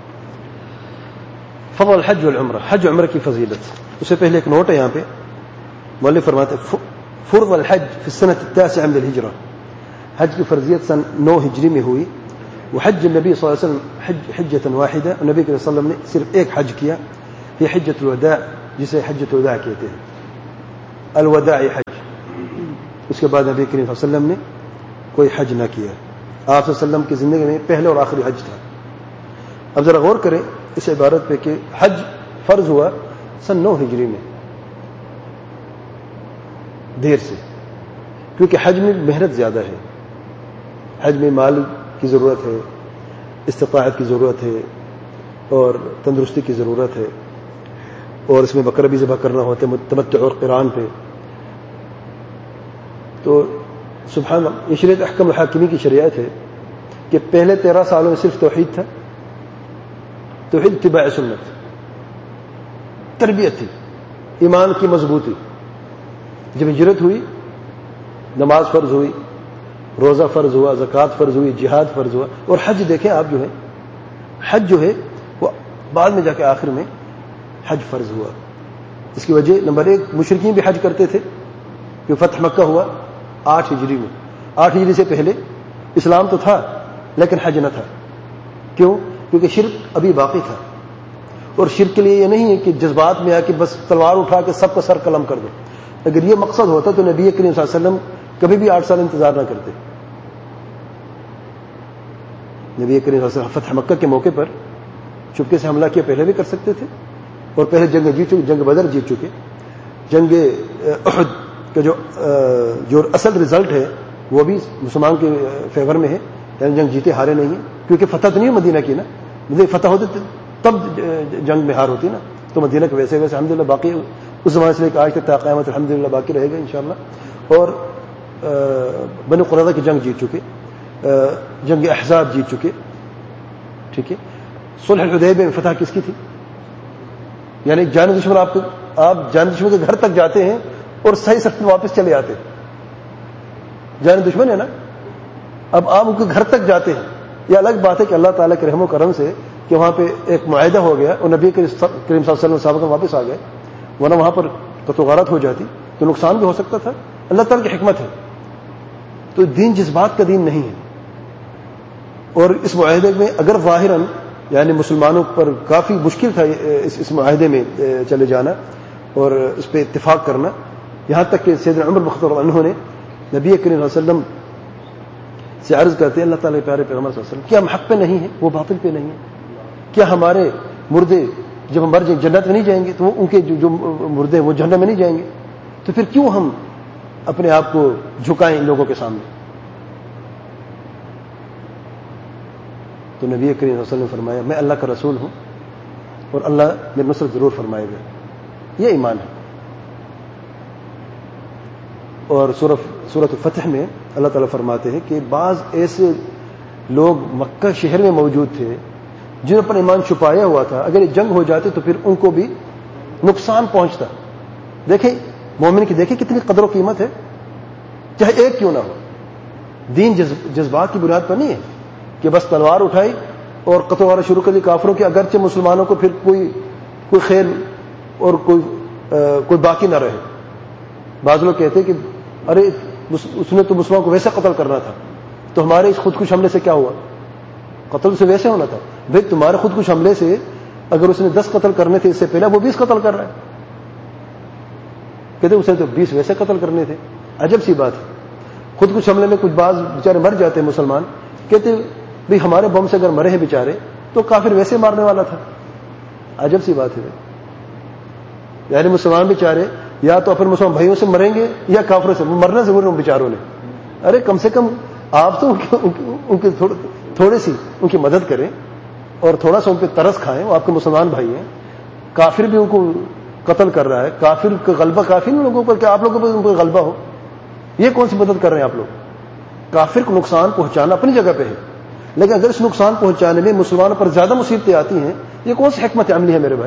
فضل الحج والعمرہ، حج و عمرہ کی فضیلت. اس سے پہلے ایک نوٹ ہے یہاں پہ، مؤلف فرماتے فرض الحج فی السنة التاسعة من الہجرہ، حج کی فرضیت سن نو ہجری میں ہوئی. وہ حج نبی صلی اللہ علیہ وسلم حج حجۃ واحدہ، نبی صلی اللہ علیہ وسلم نے صرف ایک حج کیا، یہ حجۃ الوداع، جسے حجۃ الوداع کہتے ہیں، الوداعی حج۔ اس کے بعد نبی کریم صلی اللہ علیہ وسلم نے کوئی حج نہ کیا۔ آپ صلی اللہ علیہ وسلم کی زندگی میں پہلے اور آخری حج تھا۔ اب ذرا غور کریں اس عبارت پہ کہ حج فرض ہوا سن نو ہجری میں، دیر سے، کیونکہ حج میں محنت زیادہ ہے، حج میں مال کی ضرورت ہے، استطاعت کی ضرورت ہے، اور تندرستی کی ضرورت ہے، اور اس میں بکرا بھی ذبح کرنا ہوتا ہے تمتع اور قران پہ۔ تو سبحان اللہ، یہ شریعت احکم الحاکمی کی شریعت ہے کہ پہلے تیرہ سالوں میں صرف توحید تھا، توحید اتباع سنت، تربیت تھی، ایمان کی مضبوطی۔ جب ہجرت ہوئی، نماز فرض ہوئی، روزہ فرض ہوا، زکوٰۃ فرض ہوئی، جہاد فرض ہوا، اور حج دیکھیں آپ جو ہے، حج جو ہے وہ بعد میں جا کے آخر میں حج فرض ہوا۔ اس کی وجہ نمبر ایک، مشرکین بھی حج کرتے تھے، کہ فتح مکہ ہوا آٹھ ہجری میں، آٹھ ہجری سے پہلے اسلام تو تھا لیکن حج نہ تھا۔ کیوں؟ کیونکہ شرک ابھی باقی تھا، اور شرک کے لیے یہ نہیں ہے کہ جذبات میں آ کے بس تلوار اٹھا کے سب کا سر قلم کر دو۔ اگر یہ مقصد ہوتا تو نبی کریم صلی اللہ علیہ وسلم کبھی بھی آٹھ سال انتظار نہ کرتے۔ نبی کریم صلی اللہ علیہ وسلم فتح مکہ کے موقع پر چپکے سے حملہ کیا پہلے بھی کر سکتے تھے، اور پہلے جنگ جیت چکے، جنگ بدر جیت چکے۔ جنگ احد کا جو جو اصل رزلٹ ہے وہ بھی مسلمان کے فیور میں ہے، یعنی جنگ جیتے ہارے نہیں ہیں، کیونکہ فتح تو نہیں مدینہ کی نا، مدینہ فتح ہوتے تب جنگ میں ہار ہوتی نا، تو مدینہ کے ویسے ویسے الحمدللہ باقی اس زمانے سے لے کے آج تک تا قیامت الحمدللہ باقی رہے گا انشاءاللہ۔ اور بنو قریظہ کی جنگ جیت چکے، جنگ احزاب جیت چکے، ٹھیک ہے۔ صلح الحدیبیہ میں فتح کس کی تھی؟ یعنی جان دشمن، آپ آپ جان دشمن کے گھر تک جاتے ہیں اور صحیح سخت واپس چلے آتے، جان دشمن ہے نا، اب آپ ان کے گھر تک جاتے ہیں۔ یہ الگ بات ہے کہ اللہ تعالیٰ کے رحم و کرم سے کہ وہاں پہ ایک معاہدہ ہو گیا اور نبی کریم صلی اللہ علیہ وسلم صحابہ واپس آ گئے، ورنہ وہاں پر قتل و غارت ہو جاتی تو نقصان بھی ہو سکتا تھا۔ اللہ تعالیٰ کی حکمت ہے، تو دین جذبات کا دین نہیں ہے۔ اور اس معاہدے میں اگر ظاہراً یعنی مسلمانوں پر کافی مشکل تھا اس اس معاہدے میں چلے جانا اور اس پہ اتفاق کرنا، یہاں تک کہ سیدنا عمر بن الخطاب عنہ نے نبی کریم صلی اللہ علیہ وسلم سے عرض کرتے ہیں، اللہ تعالیٰ کے پیارے پیغمبر صلی اللہ علیہ وسلم، کیا ہم حق پہ نہیں ہیں، وہ باطل پہ نہیں ہیں؟ کیا ہمارے مردے جب ہم مر جائیں جنت میں نہیں جائیں گے؟ تو ان کے جو مردے وہ جہنم میں نہیں جائیں گے، تو پھر کیوں ہم اپنے آپ کو جھکائیں ان لوگوں کے سامنے؟ تو نبی کریم صلی اللہ علیہ وسلم نے فرمایا، میں اللہ کا رسول ہوں اور اللہ میری نصرت ضرور فرمائے گا، یہ ایمان ہے۔ اور سورۃ الفتح میں اللہ تعالیٰ فرماتے ہیں کہ بعض ایسے لوگ مکہ شہر میں موجود تھے جنہوں نے اپنا ایمان چھپایا ہوا تھا، اگر یہ جنگ ہو جاتی تو پھر ان کو بھی نقصان پہنچتا۔ دیکھیں مومن کی دیکھیں کتنی قدر و قیمت ہے، چاہے ایک کیوں نہ ہو۔ دین جذبات کی بنیاد پر نہیں ہے کہ بس تلوار اٹھائی اور قتل و غارت شروع کر دی کافروں کی، اگرچہ مسلمانوں کو پھر کوئی کوئی خیر اور کوئی آ, کوئی باقی نہ رہے۔ بعض لوگ کہتے ہیں کہ ارے اس نے تو مسلمان کو ویسے قتل کرنا تھا، تو ہمارے اس خودکش حملے سے کیا ہوا؟ قتل سے ویسے ہونا تھا۔ بھائی تمہارے خودکش حملے سے اگر اس نے دس قتل کرنے تھے اس سے پہلے، وہ بیس قتل کر رہا ہے، کہتے اسے تو بیس ویسے قتل کرنے تھے۔ عجب سی بات ہے، خودکش حملے میں کچھ بعض بیچارے مر جاتے ہیں مسلمان، کہتے بھائی ہمارے بم سے اگر مرے ہیں بیچارے تو کافر ویسے مارنے والا تھا۔ عجب سی بات ہے، یعنی مسلمان بیچارے یا تو اپنے مسلمان بھائیوں سے مریں گے یا کافروں سے، مرنا ضرور ہے ان بیچاروں نے۔ ارے کم سے کم آپ تو ان کی تھوڑی سی ان کی مدد کریں اور تھوڑا سا ان پہ ترس کھائیں، وہ آپ کے مسلمان بھائی ہیں۔ کافر بھی ان کو قتل کر رہا ہے، کافر کا غلبہ کافی ان لوگوں پر کہ آپ لوگوں پر ان کو غلبہ ہو، یہ کون سی مدد کر رہے ہیں آپ لوگ؟ کافر کو نقصان پہنچانا اپنی جگہ پہ ہے، لیکن اگر اس نقصان پہنچانے میں مسلمانوں پر زیادہ مصیبتیں آتی ہیں، یہ کون سی حکمت عملی ہے میرے بھائی؟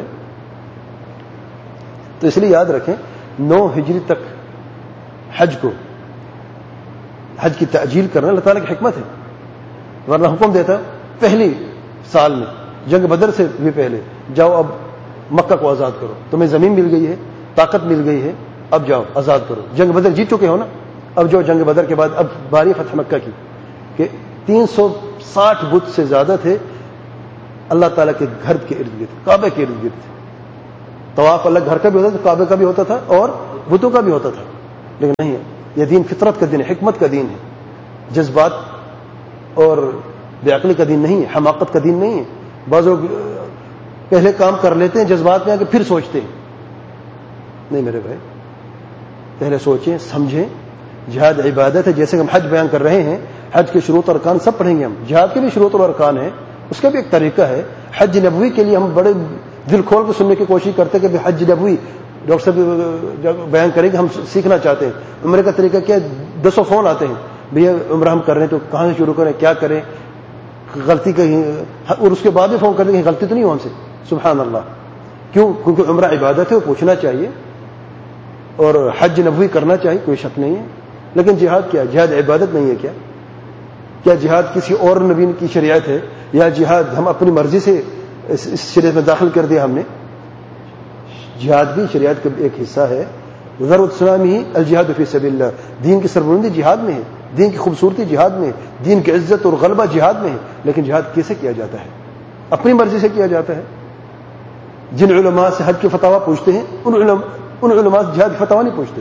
تو اس لیے یاد رکھیں نو ہجری تک حج کو حج کی تأجیل کرنا اللہ تعالیٰ کی حکمت ہے، ورنہ حکم دیتا پہلی سال میں جنگ بدر سے بھی پہلے جاؤ اب مکہ کو آزاد کرو، تمہیں زمین مل گئی ہے، طاقت مل گئی ہے، اب جاؤ آزاد کرو۔ جنگ بدر جیت چکے ہو نا، اب جو جنگ بدر کے بعد اب باری فتح مکہ کی کہ تین سو ساٹھ بت سے زیادہ تھے اللہ تعالیٰ کے گھر کے ارد گرد، کعبے کے ارد گرد تھے. طواف الگ گھر کا بھی ہوتا تھا، کعبے کا بھی ہوتا تھا اور بتوں کا بھی ہوتا تھا. لیکن نہیں ہے، یہ دین فطرت کا دین ہے، حکمت کا دین ہے، جذبات اور بے عقلی کا دین نہیں ہے، حماقت کا دین نہیں ہے. بعض لوگ پہلے کام کر لیتے ہیں جذبات میں آ کے پھر سوچتے ہیں. نہیں میرے بھائی، پہلے سوچیں سمجھیں. جہاد عبادت ہے، جیسے ہم حج بیان کر رہے ہیں، حج کے شروط اور ارکان سب پڑھیں گے ہم. جہاد کے بھی شروط اور ارکان ہیں، اس کا بھی ایک طریقہ ہے. حج نبوی کے لیے ہم بڑے دل کھول کے سننے کی کوشش کرتے ہیں کہ حج نبوی ڈاکٹر صاحب بیان کریں کہ ہم سیکھنا چاہتے ہیں. عمرے کا طریقہ کیا؟ دسوں فون آتے ہیں، بھیا عمرہ ہم کر رہے ہیں تو کہاں سے شروع کریں، کیا کریں، غلطی کہیں، اور اس کے بعد بھی فون کرتے ہیں غلطی تو نہیں ہو ہم سے. سبحان اللہ. کیوں؟ کیونکہ عمرہ عبادت ہے، وہ پوچھنا چاہیے، اور حج نبوی کرنا چاہیے، کوئی شک نہیں ہے. لیکن جہاد کیا؟ جہاد عبادت نہیں ہے کیا؟ کیا جہاد کسی اور نبی کی شریعت ہے، یا جہاد ہم اپنی مرضی سے اس شریعت میں داخل کر دیا ہم نے؟ جہاد بھی شریعت کا ایک حصہ ہے. ضرورت اسلامی الجہاد فی سبیل اللہ. دین کی سربلندی جہاد میں ہے، دین کی خوبصورتی جہاد میں ہے، دین کی عزت اور غلبہ جہاد میں ہے. لیکن جہاد کیسے کیا جاتا ہے؟ اپنی مرضی سے کیا جاتا ہے. جن علماء سے حج کے فتوا پوچھتے ہیں ان علماء ان علماء سے جہاد کے فتوا نہیں پوچھتے.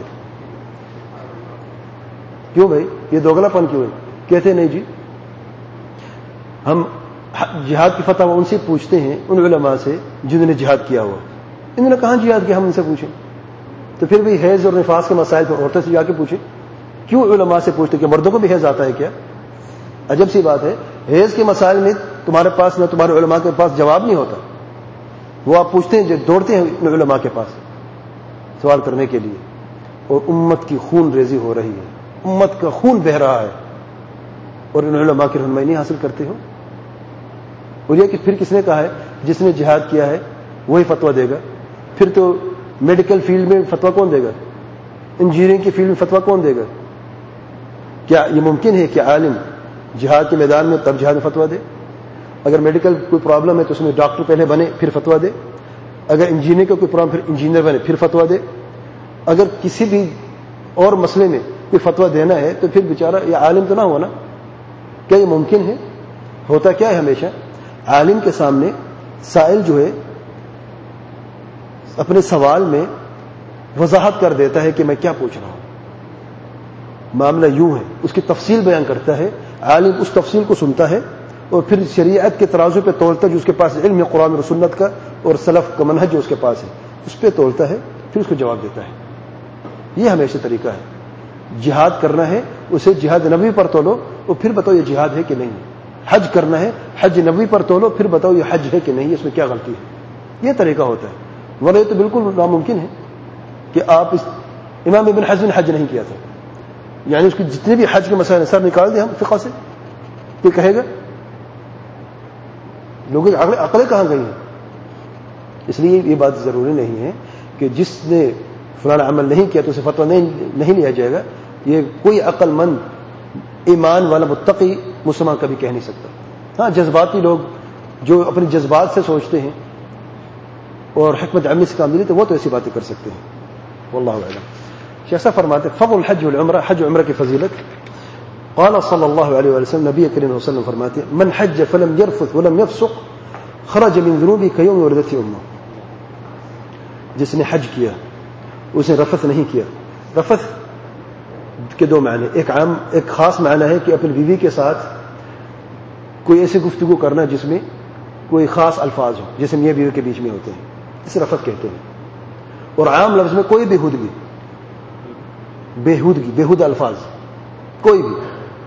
کیوں بھائی؟ یہ دوگلا پن کیوں ہے؟ کہتے نہیں جی ہم جہاد کی فتوا ان سے پوچھتے ہیں، ان علماء سے جنہوں نے جہاد کیا ہوا. انہوں نے کہاں جہاد کیا ہم ان سے پوچھیں؟ تو پھر بھی حیض اور نفاس کے مسائل پر عورتوں سے جا کے پوچھیں. کیوں علماء سے پوچھتے کہ مردوں کو بھی حیض آتا ہے کیا؟ عجب سی بات ہے. حیض کے مسائل میں تمہارے پاس نہ تمہارے علماء کے پاس جواب نہیں ہوتا، وہ آپ پوچھتے ہیں، جو دوڑتے ہیں ان علماء کے پاس سوال کرنے کے لیے. اور امت کی خون ریزی ہو رہی ہے، امت کا خون بہ رہا ہے، اور ان علماء کی رہنمائی نہیں حاصل کرتے ہو. اور یہ کہ پھر کس نے کہا ہے جس نے جہاد کیا ہے وہی فتویٰ دے گا؟ پھر تو میڈیکل فیلڈ میں فتویٰ کون دے گا؟ انجینئرنگ کی فیلڈ میں فتویٰ کون دے گا؟ کیا یہ ممکن ہے کہ عالم جہاد کے میدان میں تب جہاد میں فتویٰ دے؟ اگر میڈیکل کوئی پرابلم ہے تو اس میں ڈاکٹر پہلے بنے پھر فتویٰ دے. اگر انجینئر کا کوئی پرابلم پھر انجینئر بنے پھر فتویٰ دے. اگر کسی بھی اور مسئلے میں کوئی فتویٰ دینا ہے تو پھر بیچارہ یہ عالم تو نہ ہوا نا. کیا یہ ممکن ہے؟ ہوتا کیا ہے ہمیشہ عالم کے سامنے سائل جو ہے اپنے سوال میں وضاحت کر دیتا ہے کہ میں کیا پوچھ رہا ہوں. معاملہ یوں ہے، اس کی تفصیل بیان کرتا ہے، عالم اس تفصیل کو سنتا ہے اور پھر شریعت کے ترازو پہ تولتا ہے، جو اس کے پاس علم قرآن اور سنت کا اور سلف کا منہج جو اس کے پاس ہے اس پہ تولتا ہے، پھر اس کو جواب دیتا ہے. یہ ہمیشہ طریقہ ہے. جہاد کرنا ہے اسے جہاد نبوی پر تولو اور پھر بتاؤ یہ جہاد ہے کہ نہیں. حج کرنا ہے حج نبوی پر تولو پھر بتاؤ یہ حج ہے کہ نہیں، اس میں کیا غلطی ہے. یہ طریقہ ہوتا ہے. ورنہ یہ تو بالکل ناممکن ہے کہ آپ اس امام ابن حزم نے حج نہیں کیا تھا، یعنی اس کے جتنے بھی حج کے مسائل سر نکال دیں ہم فقہ سے، کوئی کہے گا؟ لوگوں کی عقلیں کہاں گئی ہیں؟ اس لیے یہ بات ضروری نہیں ہے کہ جس نے فلانا عمل نہیں کیا تو اسے فتویٰ نہیں نہیں لیا جائے گا. یہ کوئی عقل مند ایمان والا متقی مسلمان کبھی کہہ نہیں سکتا. ہاں جذباتی لوگ جو اپنے جذبات سے سوچتے ہیں اور حکمت عملی سے کام نہیں لیتے وہ تو ایسی باتیں کر سکتے ہیں. واللہ اعلم. شیخ صاحب فرماتے فضل الحج والعمرہ، حج و عمرہ کی فضیلت. قال صلی اللہ علیہ وسلم، نبی کریم صلی اللہ علیہ وسلم فرماتے ہیں من حج فلم يرفث ولم يفسق خرج من ذنوبه كيوم ولدته امه. جس نے حج کیا اس نے رفث نہیں کیا. رفث کے دو معنی، ایک عام ایک خاص معنی ہے کہ اپنی بیوی کے ساتھ کوئی ایسی گفتگو کرنا جس میں کوئی خاص الفاظ ہو جیسے میاں بیوی کے بیچ میں ہوتے ہیں، اسے رفث کہتے ہیں. اور عام لفظ میں کوئی بےہودگی بےہودگی بےہودہ الفاظ کوئی بھی.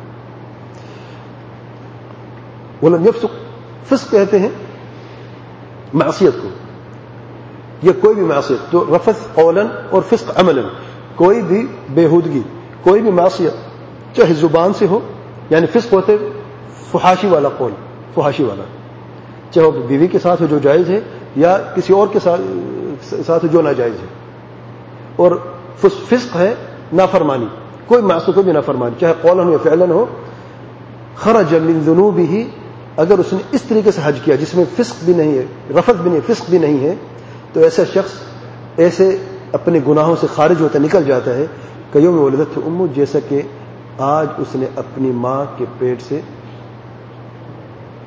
ولم يفسق، فسق کہتے ہیں معصیت کو، یہ کوئی بھی معصیت. تو رفث قولا اور فسق عملا، کوئی بھی بےہودگی کوئی بھی معصیت چاہے زبان سے ہو، یعنی فسق ہوتے فحاشی والا قول، فحاشی والا، چاہے وہ بیوی کے ساتھ ہو جو جائز ہے یا کسی اور کے ساتھ جو ناجائز ہے. اور فسق ہے نافرمانی، کوئی معصیت کوئی بھی نافرمانی چاہے قولا ہو یا فعلا ہو. خرج من ذنوبہ، اگر اس نے اس طریقے سے حج کیا جس میں فسق بھی نہیں ہے، رفث بھی نہیں، فسق بھی نہیں ہے، تو ایسا شخص ایسے اپنے گناہوں سے خارج ہوتا نکل جاتا ہے کہ یوم ولدته امه، جیسا کہ آج اس نے اپنی ماں کے پیٹ سے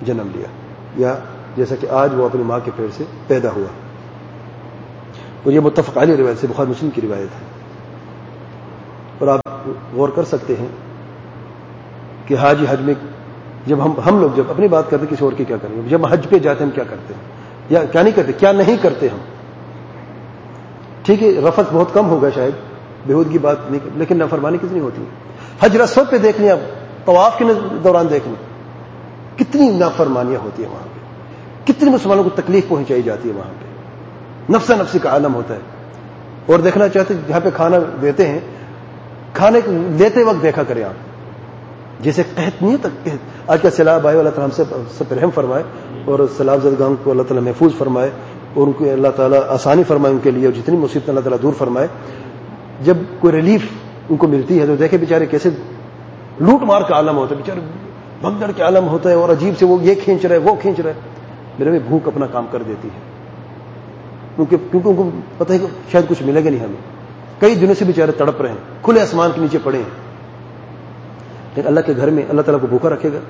جنم لیا، یا جیسا کہ آج وہ اپنی ماں کے پیٹ سے پیدا ہوا. اور یہ متفق علیہ روایت سے، بخاری مسلم کی روایت ہے. اور آپ غور کر سکتے ہیں کہ حاجی حج میں جب ہم ہم لوگ جب اپنی بات کرتے ہیں کسی اور کی کیا کریں گے، جب حج پہ جاتے ہیں ہم کیا کرتے ہیں یا کیا نہیں کرتے، کیا نہیں کرتے ہم. ٹھیک ہے رفث بہت کم ہوگا شاید، بےہودگی بات نہیں کرتے، لیکن نافرمانی کتنی ہوتی ہے. حج اسود پہ دیکھ لیں آپ، طواف کے دوران دیکھ لیں کتنی نافرمانیاں ہوتی ہیں وہاں پہ، کتنی مسلمانوں کو تکلیف پہنچائی جاتی ہے وہاں پہ، نفسا نفسی کا عالم ہوتا ہے. اور دیکھنا چاہتے جہاں پہ کھانا دیتے ہیں، کھانے لیتے وقت دیکھا کریں آپ، جیسے قحط نہیں تک آج کا سیلاب آئے، اللہ تعالیٰ ہم سے سب رحم فرمائے اور سیلاب زدگان کو اللہ تعالیٰ محفوظ فرمائے اور ان کو اللہ تعالیٰ آسانی فرمائے ان کے لیے، اور جتنی مصیبت اللہ تعالیٰ دور فرمائے. جب کوئی ریلیف ان کو ملتی ہے تو دیکھیں بیچارے کیسے لوٹ مار کا عالم ہوتا ہے، بیچارے بھگدڑ کے عالم ہوتا ہے، اور عجیب سے وہ یہ کھینچ رہا ہے وہ کھینچ رہا ہے. میرے میں بھوک اپنا کام کر دیتی ہے، کیونکہ کیونکہ ان کو پتہ ہے کہ شاید کچھ ملے گا نہیں ہمیں. کئی دنوں سے بیچارے تڑپ رہے ہیں، کھلے آسمان کے نیچے پڑے ہیں، لیکن اللہ کے گھر میں اللہ تعالیٰ کو بھوکا رکھے گا.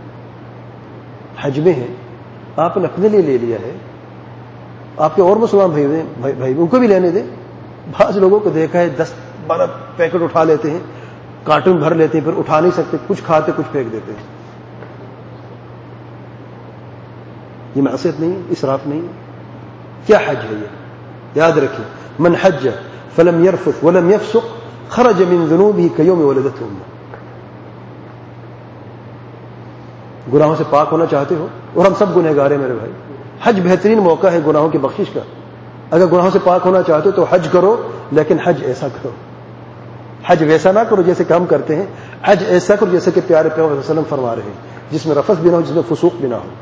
حج میں ہے، آپ نے اپنے لیے لے لیا ہے، آپ کے اور مسلمان بھائی بھائی بھائی ان کو بھی لینے دیں. بعض لوگوں کو دیکھا ہے دس بارہ پیکٹ اٹھا لیتے ہیں، کارٹون بھر لیتے ہیں، پھر اٹھا نہیں سکتے، کچھ کھاتے کچھ پھینک دیتے ہیں. یہ معصیت نہیں ہے، اسراف نہیں ہے. کیا حج ہے یہ؟ یاد رکھیں، من حج فلم يرفث ولم يفسق خرج من ذنوبه كيوم ولدته امه. گناہوں سے پاک ہونا چاہتے ہو، اور ہم سب گنہگار ہیں میرے بھائی، حج بہترین موقع ہے گناہوں کی بخشش کا. اگر گناہوں سے پاک ہونا چاہتے ہو تو حج کرو، لیکن حج ایسا کرو، حج ویسا نہ کرو جیسے کہ ہم کرتے ہیں. حج ایسا کرو جیسے کہ پیارے پیغمبر صلی اللہ علیہ وسلم فرما رہے ہیں، جس میں رفث بھی نہ ہو، جس میں فسوق بھی نہ ہو.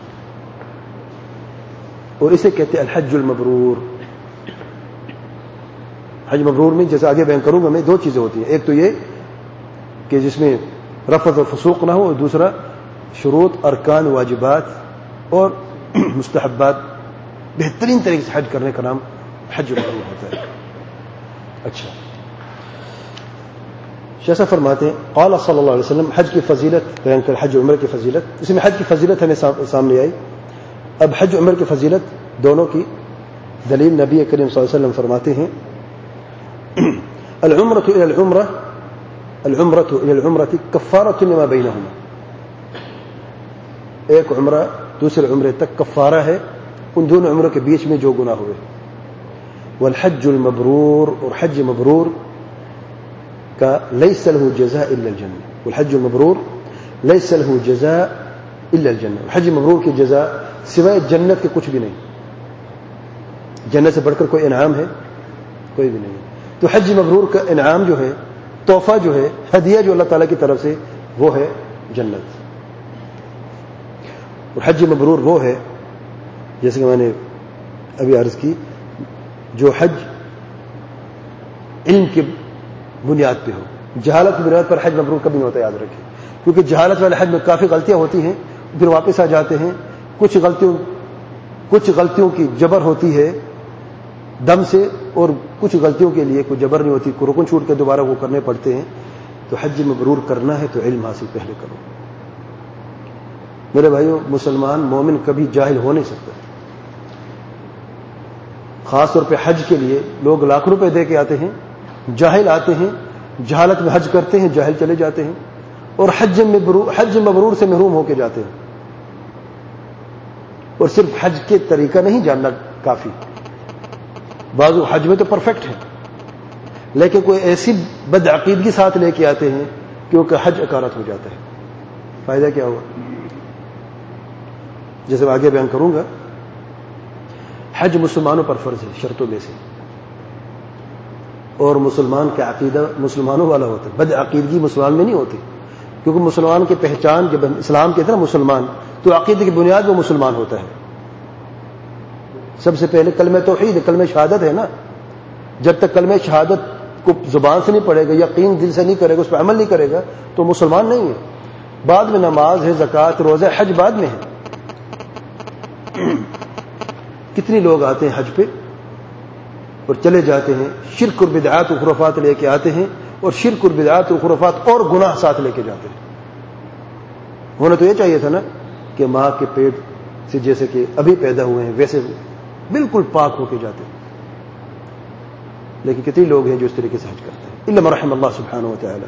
اور اسے کہتے ہیں الحج المبرور. حج مبرور میں جیسے آگے بیان کروں گا میں، دو چیزیں ہوتی ہیں، ایک تو یہ کہ جس میں رفث اور فسوق نہ ہو، اور دوسرا شروط، ارکان، واجبات اور مستحبات بہترین طریقے سے حج کرنے کا نام حج مبرور ہوتا ہے. اچھا شیسا فرماتے ہیں قال صلی اللہ علیہ وسلم، حج کی فضیلت بیان کر، حج عمر کی فضیلت، اس میں حج کی فضیلت ہمیں سامنے آئی. اب حج عمر کی فضیلت دونوں کی دلیل نبی کریم صلی اللہ علیہ وسلم فرماتے ہیں العمرة إلى العمرة العمرة إلى العمرة كفارة لما بينهما. ایک عمرہ دوسرے عمرے تک کفارہ ہے ان دونوں عمروں کے بیچ میں جو گناہ ہوئے. والحج المبرور، اور حج مبرور کا ليس له جزاء إلا الجنة. والحج المبرور ليس له جزاء إلا الجنة. حج مبرور کی جزا سوائے جنت کے کچھ بھی نہیں. جنت سے بڑھ کر کوئی انعام ہے؟ کوئی بھی نہیں. تو حج مبرور کا انعام جو ہے، تحفہ جو ہے، ہدیہ جو اللہ تعالیٰ کی طرف سے، وہ ہے جنت. اور حج مبرور وہ ہے جیسے کہ میں نے ابھی عرض کی، جو حج علم کی بنیاد پہ ہو. جہالت کی بنیاد پر حج مبرور کبھی نہیں ہوتا، یاد رکھیں، کیونکہ جہالت والے حج میں کافی غلطیاں ہوتی ہیں، پھر واپس آ جاتے ہیں. کچھ غلطیوں کچھ غلطیوں کی جبر ہوتی ہے دم سے، اور کچھ غلطیوں کے لیے کوئی جبر نہیں ہوتی، کوئی رکن چھوٹ کے دوبارہ وہ کرنے پڑتے ہیں. تو حج مبرور کرنا ہے تو علم حاصل پہلے کرو. میرے بھائیوں، مسلمان مومن کبھی جاہل ہو نہیں سکتا. خاص طور پہ حج کے لیے لوگ لاکھ روپے دے کے آتے ہیں، جاہل آتے ہیں، جہالت میں حج کرتے ہیں، جاہل چلے جاتے ہیں، اور حج مبرور حج مبرور سے محروم ہو کے جاتے ہیں. اور صرف حج کے طریقہ نہیں جاننا کافی. بعض حج میں تو پرفیکٹ ہے، لیکن کوئی ایسی بدعقیدگی ساتھ لے کے آتے ہیں کہ ان کا حج اکارت ہو جاتا ہے. فائدہ کیا ہوا؟ جیسے میں آگے بیان کروں گا، حج مسلمانوں پر فرض ہے شرطوں میں سے، اور مسلمان کا عقیدہ مسلمانوں والا ہوتا ہے. بدعقیدگی مسلمان میں نہیں ہوتی، کیونکہ مسلمان کی پہچان جب اسلام کہتے ہیں نا مسلمان، تو عقیدے کی بنیاد وہ مسلمان ہوتا ہے. سب سے پہلے کلمہ توحید، کلمہ شہادت ہے نا. جب تک کلمہ شہادت کو زبان سے نہیں پڑھے گا، یقین دل سے نہیں کرے گا، اس پہ عمل نہیں کرے گا، تو مسلمان نہیں ہے. بعد میں نماز ہے، زکوٰۃ، روزہ، حج بعد میں ہے. کتنے لوگ آتے ہیں حج پہ اور چلے جاتے ہیں، شرک اور بدعات و خرافات لے کے آتے ہیں، اور شرک اور بدعات و خرافات اور گناہ ساتھ لے کے جاتے ہیں. ہونا تو یہ چاہیے تھا نا کہ کہ ماں کے پیٹ سے جیسے کہ ابھی پیدا ہوئے ہیں ویسے بالکل پاک ہو کے جاتے ہیں. لیکن کتنے لوگ ہیں جو اس طریقے سے حج کرتے ہیں؟ الا من رحم اللہ سبحانہ و تعالی.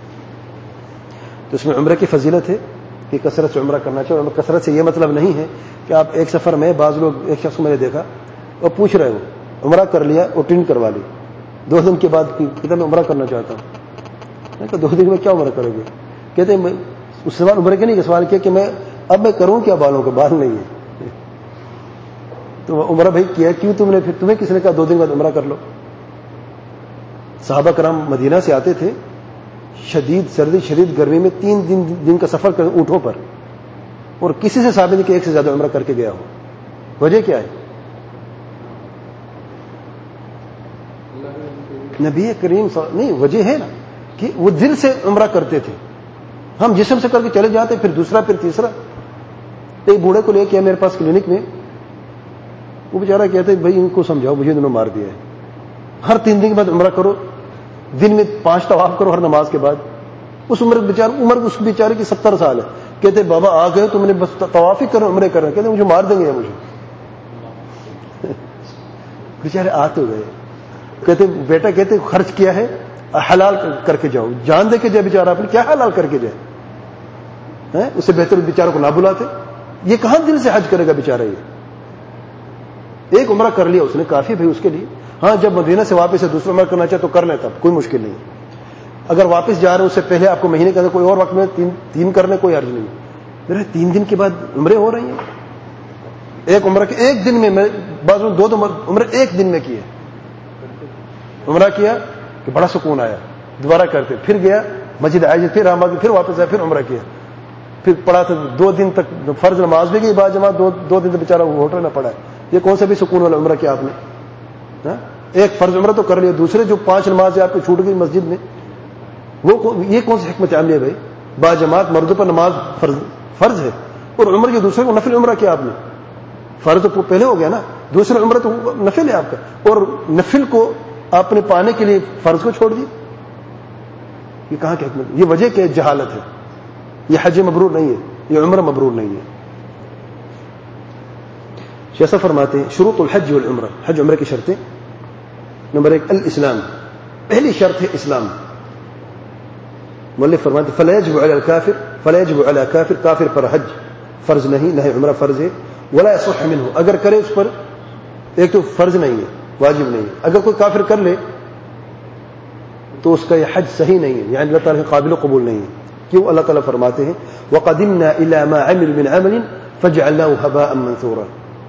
تو اس میں عمرہ کی فضیلت ہے کہ کثرت سے عمرہ کرنا چاہیے. کثرت سے یہ مطلب نہیں ہے کہ آپ ایک سفر میں, بعض لوگ, ایک شخص کو میں نے دیکھا اور پوچھ رہے ہو عمرہ کر لیا اور ٹرین کروا لی, دو دن کے بعد کہتا میں عمرہ کرنا چاہتا ہوں. میں کہا دو دن میں کیا عمرہ کرو گے؟ کہتے ہیں اس سوال عمرہ کے نہیں, سوال کیا کہ میں اب میں کروں کیا, بالوں کے بال نہیں ہے. تو عمرہ بھائی کیا کیوں تم نے, پھر تمہیں کس نے کہا دو دن بعد عمرہ کر لو؟ صحابہ کرام مدینہ سے آتے تھے, شدید سردی شدید گرمی میں تین دن دن کا سفر کر اونٹوں پر, اور کسی سے ثابت نہیں کہ ایک سے زیادہ عمرہ کر کے گیا ہو. وجہ کیا ہے؟ نبی کریم نہیں, وجہ ہے نا کہ وہ دل سے عمرہ کرتے تھے. ہم جسم سے کر کے چلے جاتے, پھر دوسرا پھر تیسرا. ایک بوڑھے کو لے کے میرے پاس کلینک میں, وہ بیچارہ کہتے بھائی ان کو سمجھاؤ, مجھے انہوں نے مار دیا ہے. ہر تین دن کے بعد عمرہ کرو, دن میں پانچ طواف کرو ہر نماز کے بعد. اس عمر بیچارے عمر اس بیچارے کی ستر سال ہے. کہتے بابا آ گئے تم نے بس طواف ہی کرو, عمرے کرنا. کہتے مجھے مار دیں گے مجھے. بیچارے آ تو گئے. کہتے بیٹا کہتے خرچ کیا ہے حلال کر کے جاؤ, جان دے کے جائے بیچارہ, اپنے کیا حلال کر کے جائے, اسے بہتر بیچاروں کو نہ بلاتے. یہ کہاں دل سے حج کرے گا بیچارہ؟ یہ ایک عمرہ کر لیا اس نے, کافی بھائی اس کے لیے. ہاں جب مدینہ سے واپس سے دوسرا عمرہ کرنا چاہے تو کر لیں, تب کوئی مشکل نہیں. اگر واپس جا رہے ہیں اس سے پہلے آپ کو مہینے کا کوئی اور وقت میں تین تین کرنے کوئی حرج نہیں. میرے تین دن کے بعد عمرے ہو رہی ہیں. ایک عمرہ کے ایک دن میں, میں بعض دو دو عمرے ایک دن میں کیے. عمرہ کیا کہ بڑا سکون آیا, دوبارہ کرتے, پھر گیا مسجد آئے, پھر آماد, پھر واپس آیا, پھر عمرہ کیا, پھر پڑا تھا دو دن تک فرض نماز بھی گئی بعد جماعت, دو دو دن تک بیچارہ ہوٹل نہ پڑا. یہ کون سا بھی سکون والا عمرہ کیا آپ نے؟ ایک فرض عمرہ تو کر لیا, دوسرے جو پانچ نماز آپ کو چھوٹ گئی مسجد میں, وہ یہ کون سی حکمت عملی ہے بھائی؟ با جماعت مردوں پر نماز فرض فرض ہے, اور عمر کے دوسرے کو نفل عمرہ کیا آپ نے؟ فرض تو پہلے ہو گیا نا, دوسرا عمرہ تو نفل ہے آپ کا, اور نفل کو آپ نے پانے کے لیے فرض کو چھوڑ دی. یہ کہاں کی حکمت؟ یہ وجہ کہ جہالت ہے. یہ حج مبرور نہیں ہے, یہ عمرہ مبرور نہیں ہے. شیخ فرماتے ہیں شروط الحج والعمرہ, حج عمرہ کی شرطیں. نمبر ایک الاسلام, پہلی شرط ہے اسلام. مؤلف فرماتے فلا يجب على الكافر فلا يجب على كافر, کافر پر حج فرض نہیں, نہ عمرہ فرض ہے. ولا يصح منه, اگر کرے اس پر, ایک تو فرض نہیں ہے, واجب نہیں ہے. اگر کوئی کافر کر لے تو اس کا یہ حج صحیح نہیں ہے, یعنی اللہ تعالیٰ قابل و قبول نہیں ہے. کیوں؟ اللہ تعالیٰ فرماتے ہیں وَقَدِمْنَا إِلَى مَا عَمِلُوا مِنْ عَمَلٍ فَجْعَلْنَاهُ هَبَاءً مَنْثُورًا,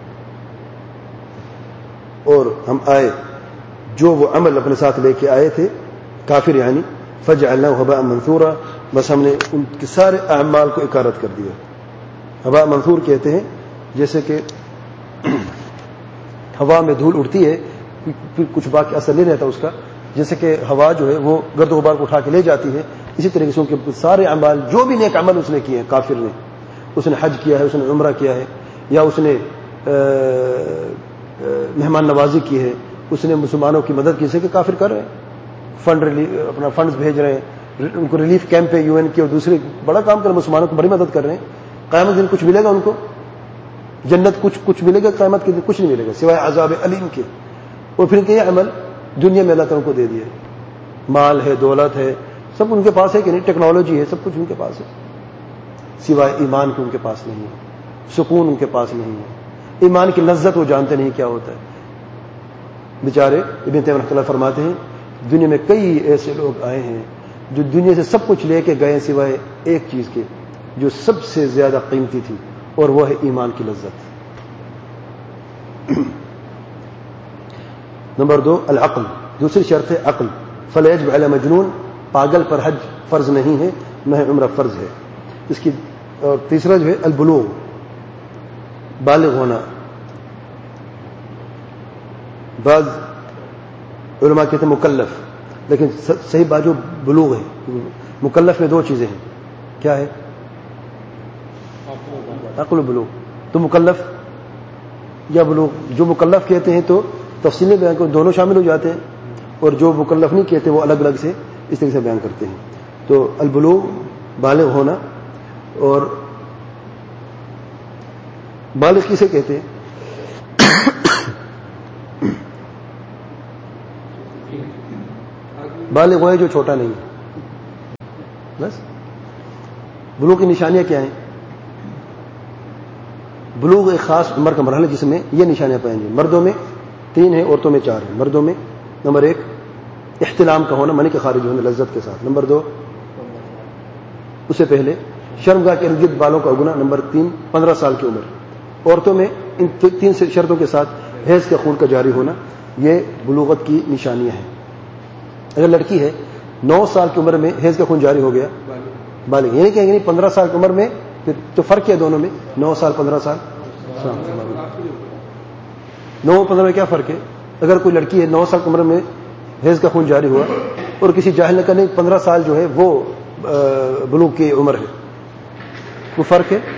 اور ہم آئے جو وہ عمل اپنے ساتھ لے کے آئے تھے کافر, یعنی فَجْعَلْنَاهُ هَبَاءً مَنْثُورًا, بس ہم نے ان کے سارے اعمال کو اکارت کر دیا. ہوا منثور کہتے ہیں جیسے کہ ہوا میں دھول اڑتی ہے پھر کچھ باقی اثر نہیں رہتا اس کا, جیسے کہ ہوا جو ہے وہ گرد و غبار کو اٹھا کے لے جاتی ہے. اسی طریقے سے ان کے سارے اعمال, جو بھی نیک عمل اس نے کیے ہیں کافر نے, اس نے حج کیا ہے, اس نے عمرہ کیا ہے, یا اس نے مہمان نوازی کی ہے, اس نے مسلمانوں کی مدد کی, جیسے کہ کافر کر رہے ہیں, فنڈ اپنا فنڈز بھیج رہے ہیں, ان کو ریلیف کیمپ ہے یو این کے اور دوسرے بڑا کام کر, مسلمانوں کو بڑی مدد کر رہے ہیں. قیامت دن کچھ ملے گا ان کو؟ جنت کچھ کچھ ملے گا قیامت کے دن؟ کچھ نہیں ملے گا سوائے عذاب علیم کے. اور پھر یہ عمل دنیا میں اللہ تعالیٰ کو دے دیا, مال ہے, دولت ہے, سب ان کے پاس ہے کہ نہیں, ٹیکنالوجی ہے, سب کچھ ان کے پاس ہے, سوائے ایمان کے ان کے پاس نہیں ہے, سکون ان کے پاس نہیں ہے. ایمان کی لذت وہ جانتے نہیں کیا ہوتا ہے. بیچارے ابن تیمیہ رحمۃ اللہ فرماتے ہیں دنیا میں کئی ایسے لوگ آئے ہیں جو دنیا سے سب کچھ لے کے گئے سوائے ایک چیز کے جو سب سے زیادہ قیمتی تھی, اور وہ ہے ایمان کی لذت. نمبر دو العقل, دوسری شرط ہے عقل. فلا يجب على مجنون, پاگل پر حج فرض نہیں ہے, نہ عمرہ فرض ہے. اس کی اور تیسرا جو ہے البلوغ, بالغ ہونا. بعض علماء کہتے ہیں مکلف, لیکن صحیح بات جو بلوغ ہے, مکلف میں دو چیزیں ہیں, کیا ہے؟ عقل و بلوغ. تو مکلف یا بلوغ, جو مکلف کہتے ہیں تو تفصیلی بیان کو دونوں شامل ہو جاتے ہیں, اور جو مکلف نہیں کہتے وہ الگ الگ سے اس طرح سے بیان کرتے ہیں. تو البلوغ بالغ ہونا, اور بالغ کسے کہتے ہیں؟ بالغ وہ ہے جو چھوٹا نہیں ہے. بس بلوغ کی نشانیاں کیا ہیں؟ بلوغ ایک خاص عمر کا مرحلہ جس میں یہ نشانیاں پائیں گے. مردوں میں تین ہیں، عورتوں میں چار ہیں. مردوں میں نمبر ایک احتلام کا ہونا، منی کے خارج ہونا لذت کے ساتھ. نمبر دو اسے پہلے شرمگاہ کے ارد گرد بالوں کا اگنا. نمبر تین پندرہ سال کی عمر. عورتوں میں ان تین شرطوں کے ساتھ حیض کے خون کا جاری ہونا. یہ بلوغت کی نشانیاں ہیں. اگر لڑکی ہے نو سال کی عمر میں حیض کا خون جاری ہو گیا، بالغ. یہ نہیں کہیں گے پندرہ سال کی عمر میں، پھر تو فرق ہے دونوں میں، نو سال پندرہ سال. نو پندرہ میں کیا فرق ہے؟ اگر کوئی لڑکی ہے نو سال کی عمر میں حیض کا خون جاری ہوا اور کسی جاہل نے کہا پندرہ سال جو ہے وہ بلوغ کی عمر ہے، وہ فرق ہے.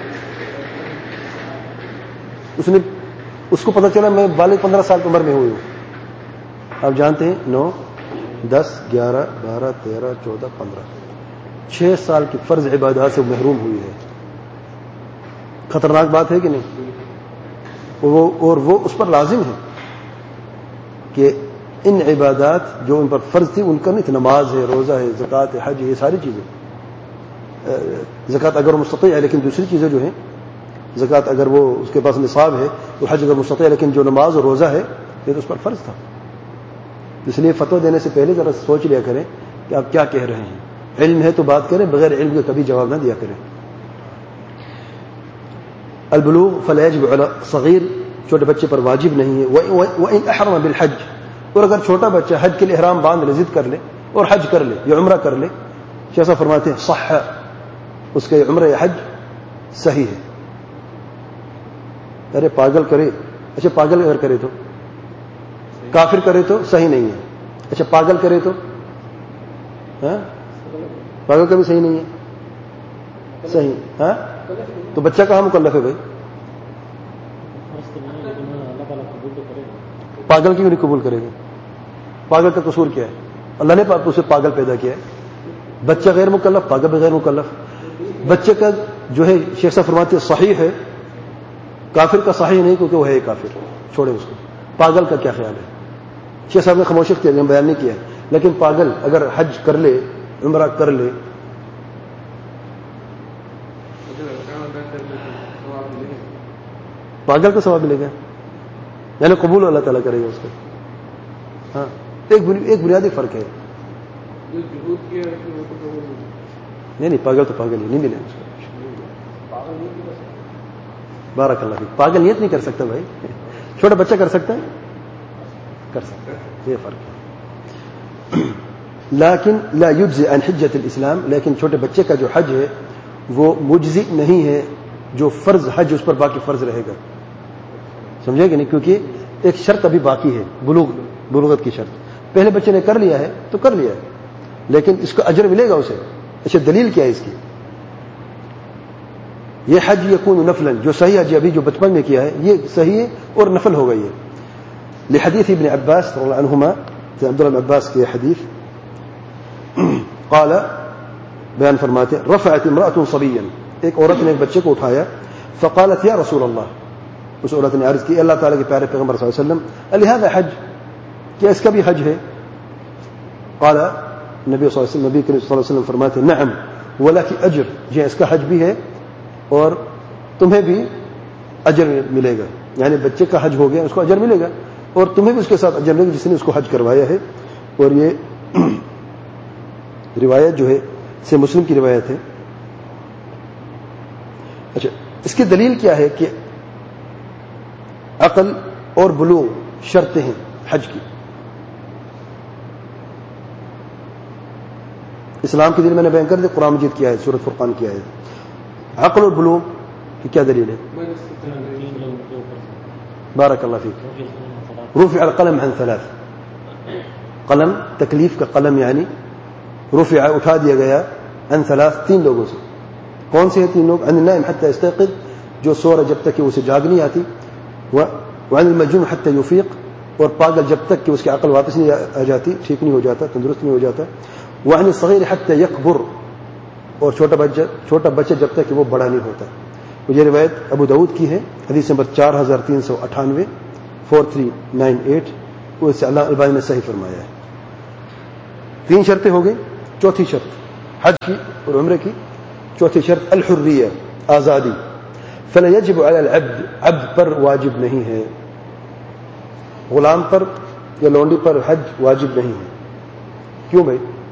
اس نے اس کو پتہ چلا میں بالغ پندرہ سال کی عمر میں ہوئی ہوں. آپ جانتے ہیں نو دس گیارہ بارہ تیرہ چودہ پندرہ چھ سال کی فرض عبادات سے محروم ہوئی ہے. خطرناک بات ہے کہ نہیں؟ وہ اور وہ اس پر لازم ہے کہ ان عبادات جو ان پر فرض تھی ان کا نہیں، نماز ہے، روزہ ہے، زکوٰۃ ہے، حج ہے، یہ ساری چیزیں. زکوٰۃ اگر مستطیع ہے لیکن دوسری چیزیں جو ہیں، زکوٰۃ اگر وہ اس کے پاس نصاب ہے تو حج اگر مستطیع ہے لیکن جو نماز اور روزہ ہے یہ تو اس پر فرض تھا. اس لیے فتویٰ دینے سے پہلے ذرا سوچ لیا کریں کہ آپ کیا کہہ رہے ہیں. علم ہے تو بات کریں، بغیر علم کے کبھی جواب نہ دیا کریں. البلوغ فلا يجب على صغیر، چھوٹے بچے پر واجب نہیں ہے. وإن أحرم بالحج، اور اگر چھوٹا بچہ حج کے لیے احرام باندھ لے، ضد کر لے اور حج کر لے یا عمرہ کر لے، جیسا فرماتے ہیں صح، اس کا عمرہ یا حج صحیح ہے. ارے پاگل کرے، اچھا پاگل اگر کرے تو، کافر کرے تو صحیح نہیں ہے. اچھا پاگل کرے تو، ہاں پاگل کا بھی صحیح نہیں ہے، صحیح. ہاں تو بچہ کہاں مکلف ہے بھائی؟ پاگل کیوں نہیں قبول کرے گا؟ پاگل کا قصور کیا ہے؟ اللہ نے اسے پاگل پیدا کیا ہے. بچہ غیر مکلف، پاگل بھی غیر مکلف. بچے کا جو ہے شیخ صاحب فرماتے ہیں صحیح ہے، کافر کا صحیح نہیں کیونکہ وہ ہے کافر، چھوڑے اس کو. پاگل کا کیا خیال ہے؟ شیخ صاحب نے خاموشی کیا، بیان نہیں کیا. لیکن پاگل اگر حج کر لے، عمرہ کر لے، پاگل کا ثواب ملے گا، یعنی قبول اللہ تعالیٰ کرے گا اس کو. ہاں ایک ایک بنیادی فرق ہے. نہیں نہیں پاگل تو پاگل ہی نہیں ملے اس کو. بارک اللہ فیک. پاگل نیت نہیں کر سکتا بھائی، چھوٹا بچہ کر سکتا ہے، کر سکتا ہے، یہ فرق ہے. لیکن لا یجزی عن حجۃ الاسلام، لیکن چھوٹے بچے کا جو حج ہے وہ مجزی نہیں ہے، جو فرض حج اس پر باقی فرض رہے گا. سمجھے کہ نہیں؟ کیونکہ ایک شرط ابھی باقی ہے، بلوغ، بلوغت کی شرط. پہلے بچے نے کر لیا ہے تو کر لیا ہے، لیکن اس کا اجر ملے گا اسے. اچھا دلیل کیا ہے اس کی؟ یہ حج یکون نفلا، جو صحیح حج ابھی جو بچپن میں کیا ہے یہ صحیح ہے اور نفل ہو گئی ہے. لحدیث ابن عباس رضی اللہ عنہما، عبداللہ بن عباس کی حدیث، قال بیان فرماتے رفعت امرأة صبیا، ایک عورت نے ایک بچے کو اٹھایا. فقالت یا رسول اللہ، اس عورت نے عرض کی اللہ تعالیٰ کے پیارے پیغمبر صلی اللہ علیہ وسلم، الہذا حج، کیا اس کا بھی حج ہے؟ قال نبی صلی اللہ علیہ وسلم، نبی کریم صلی اللہ علیہ وسلم فرماتے نعم ولکی اجر، جی اس کا حج بھی ہے اور تمہیں بھی اجر ملے گا. یعنی بچے کا حج ہو گیا، اس کو اجر ملے گا اور تمہیں بھی اس کے ساتھ اجر ملے گا جس نے اس کو حج کروایا ہے. اور یہ روایت جو ہے سے مسلم کی روایت ہے. اچھا اس کی دلیل کیا ہے کہ عقل اور بلوغ شرطیں ہیں حج کی. اسلام کی دلیل میں نے بیان کر دی، قرآن مجید کی آیت، سورۃ فرقان کی آیت. عقل اور بلوغ کی کیا دلیل ہے؟ بارک اللہ فیک. رفع القلم عن ثلاث، قلم تکلیف کا قلم یعنی رفع اٹھا دیا گیا، عن ثلاث تین لوگوں سے. کون سے ہیں تین لوگ؟ عن النائم حتى يستيقظ، جو سو رہا جب تک کہ اسے جاگ نہیں آتی. وعن المجنون حتى يفيق، اور پاگل جب تک کہ اس کی عقل واپس نہیں آ جاتی، ٹھیک نہیں ہو جاتا، تندرست نہیں ہو جاتا. وعن الصغير حتى يكبر، اور چھوٹا بچہ چھوٹا بچہ جب تک کہ وہ بڑا نہیں ہوتا. یہ روایت ابو داؤد کی ہے، حدیث نمبر چار ہزار تین سو اٹھانوے فور تھری نائن ایٹ، وہ اسے اللہ البانی نے صحیح فرمایا ہے۔ تین شرطیں ہو گئی، چوتھی شرط حج کی اور عمرے کی، چوتھی شرط الحریہ، آزادی۔ فلا یجب علی العبد، عبد پر واجب نہیں ہے، غلام پر یا لونڈی پر حج واجب نہیں ہے۔ کیوں بھائی؟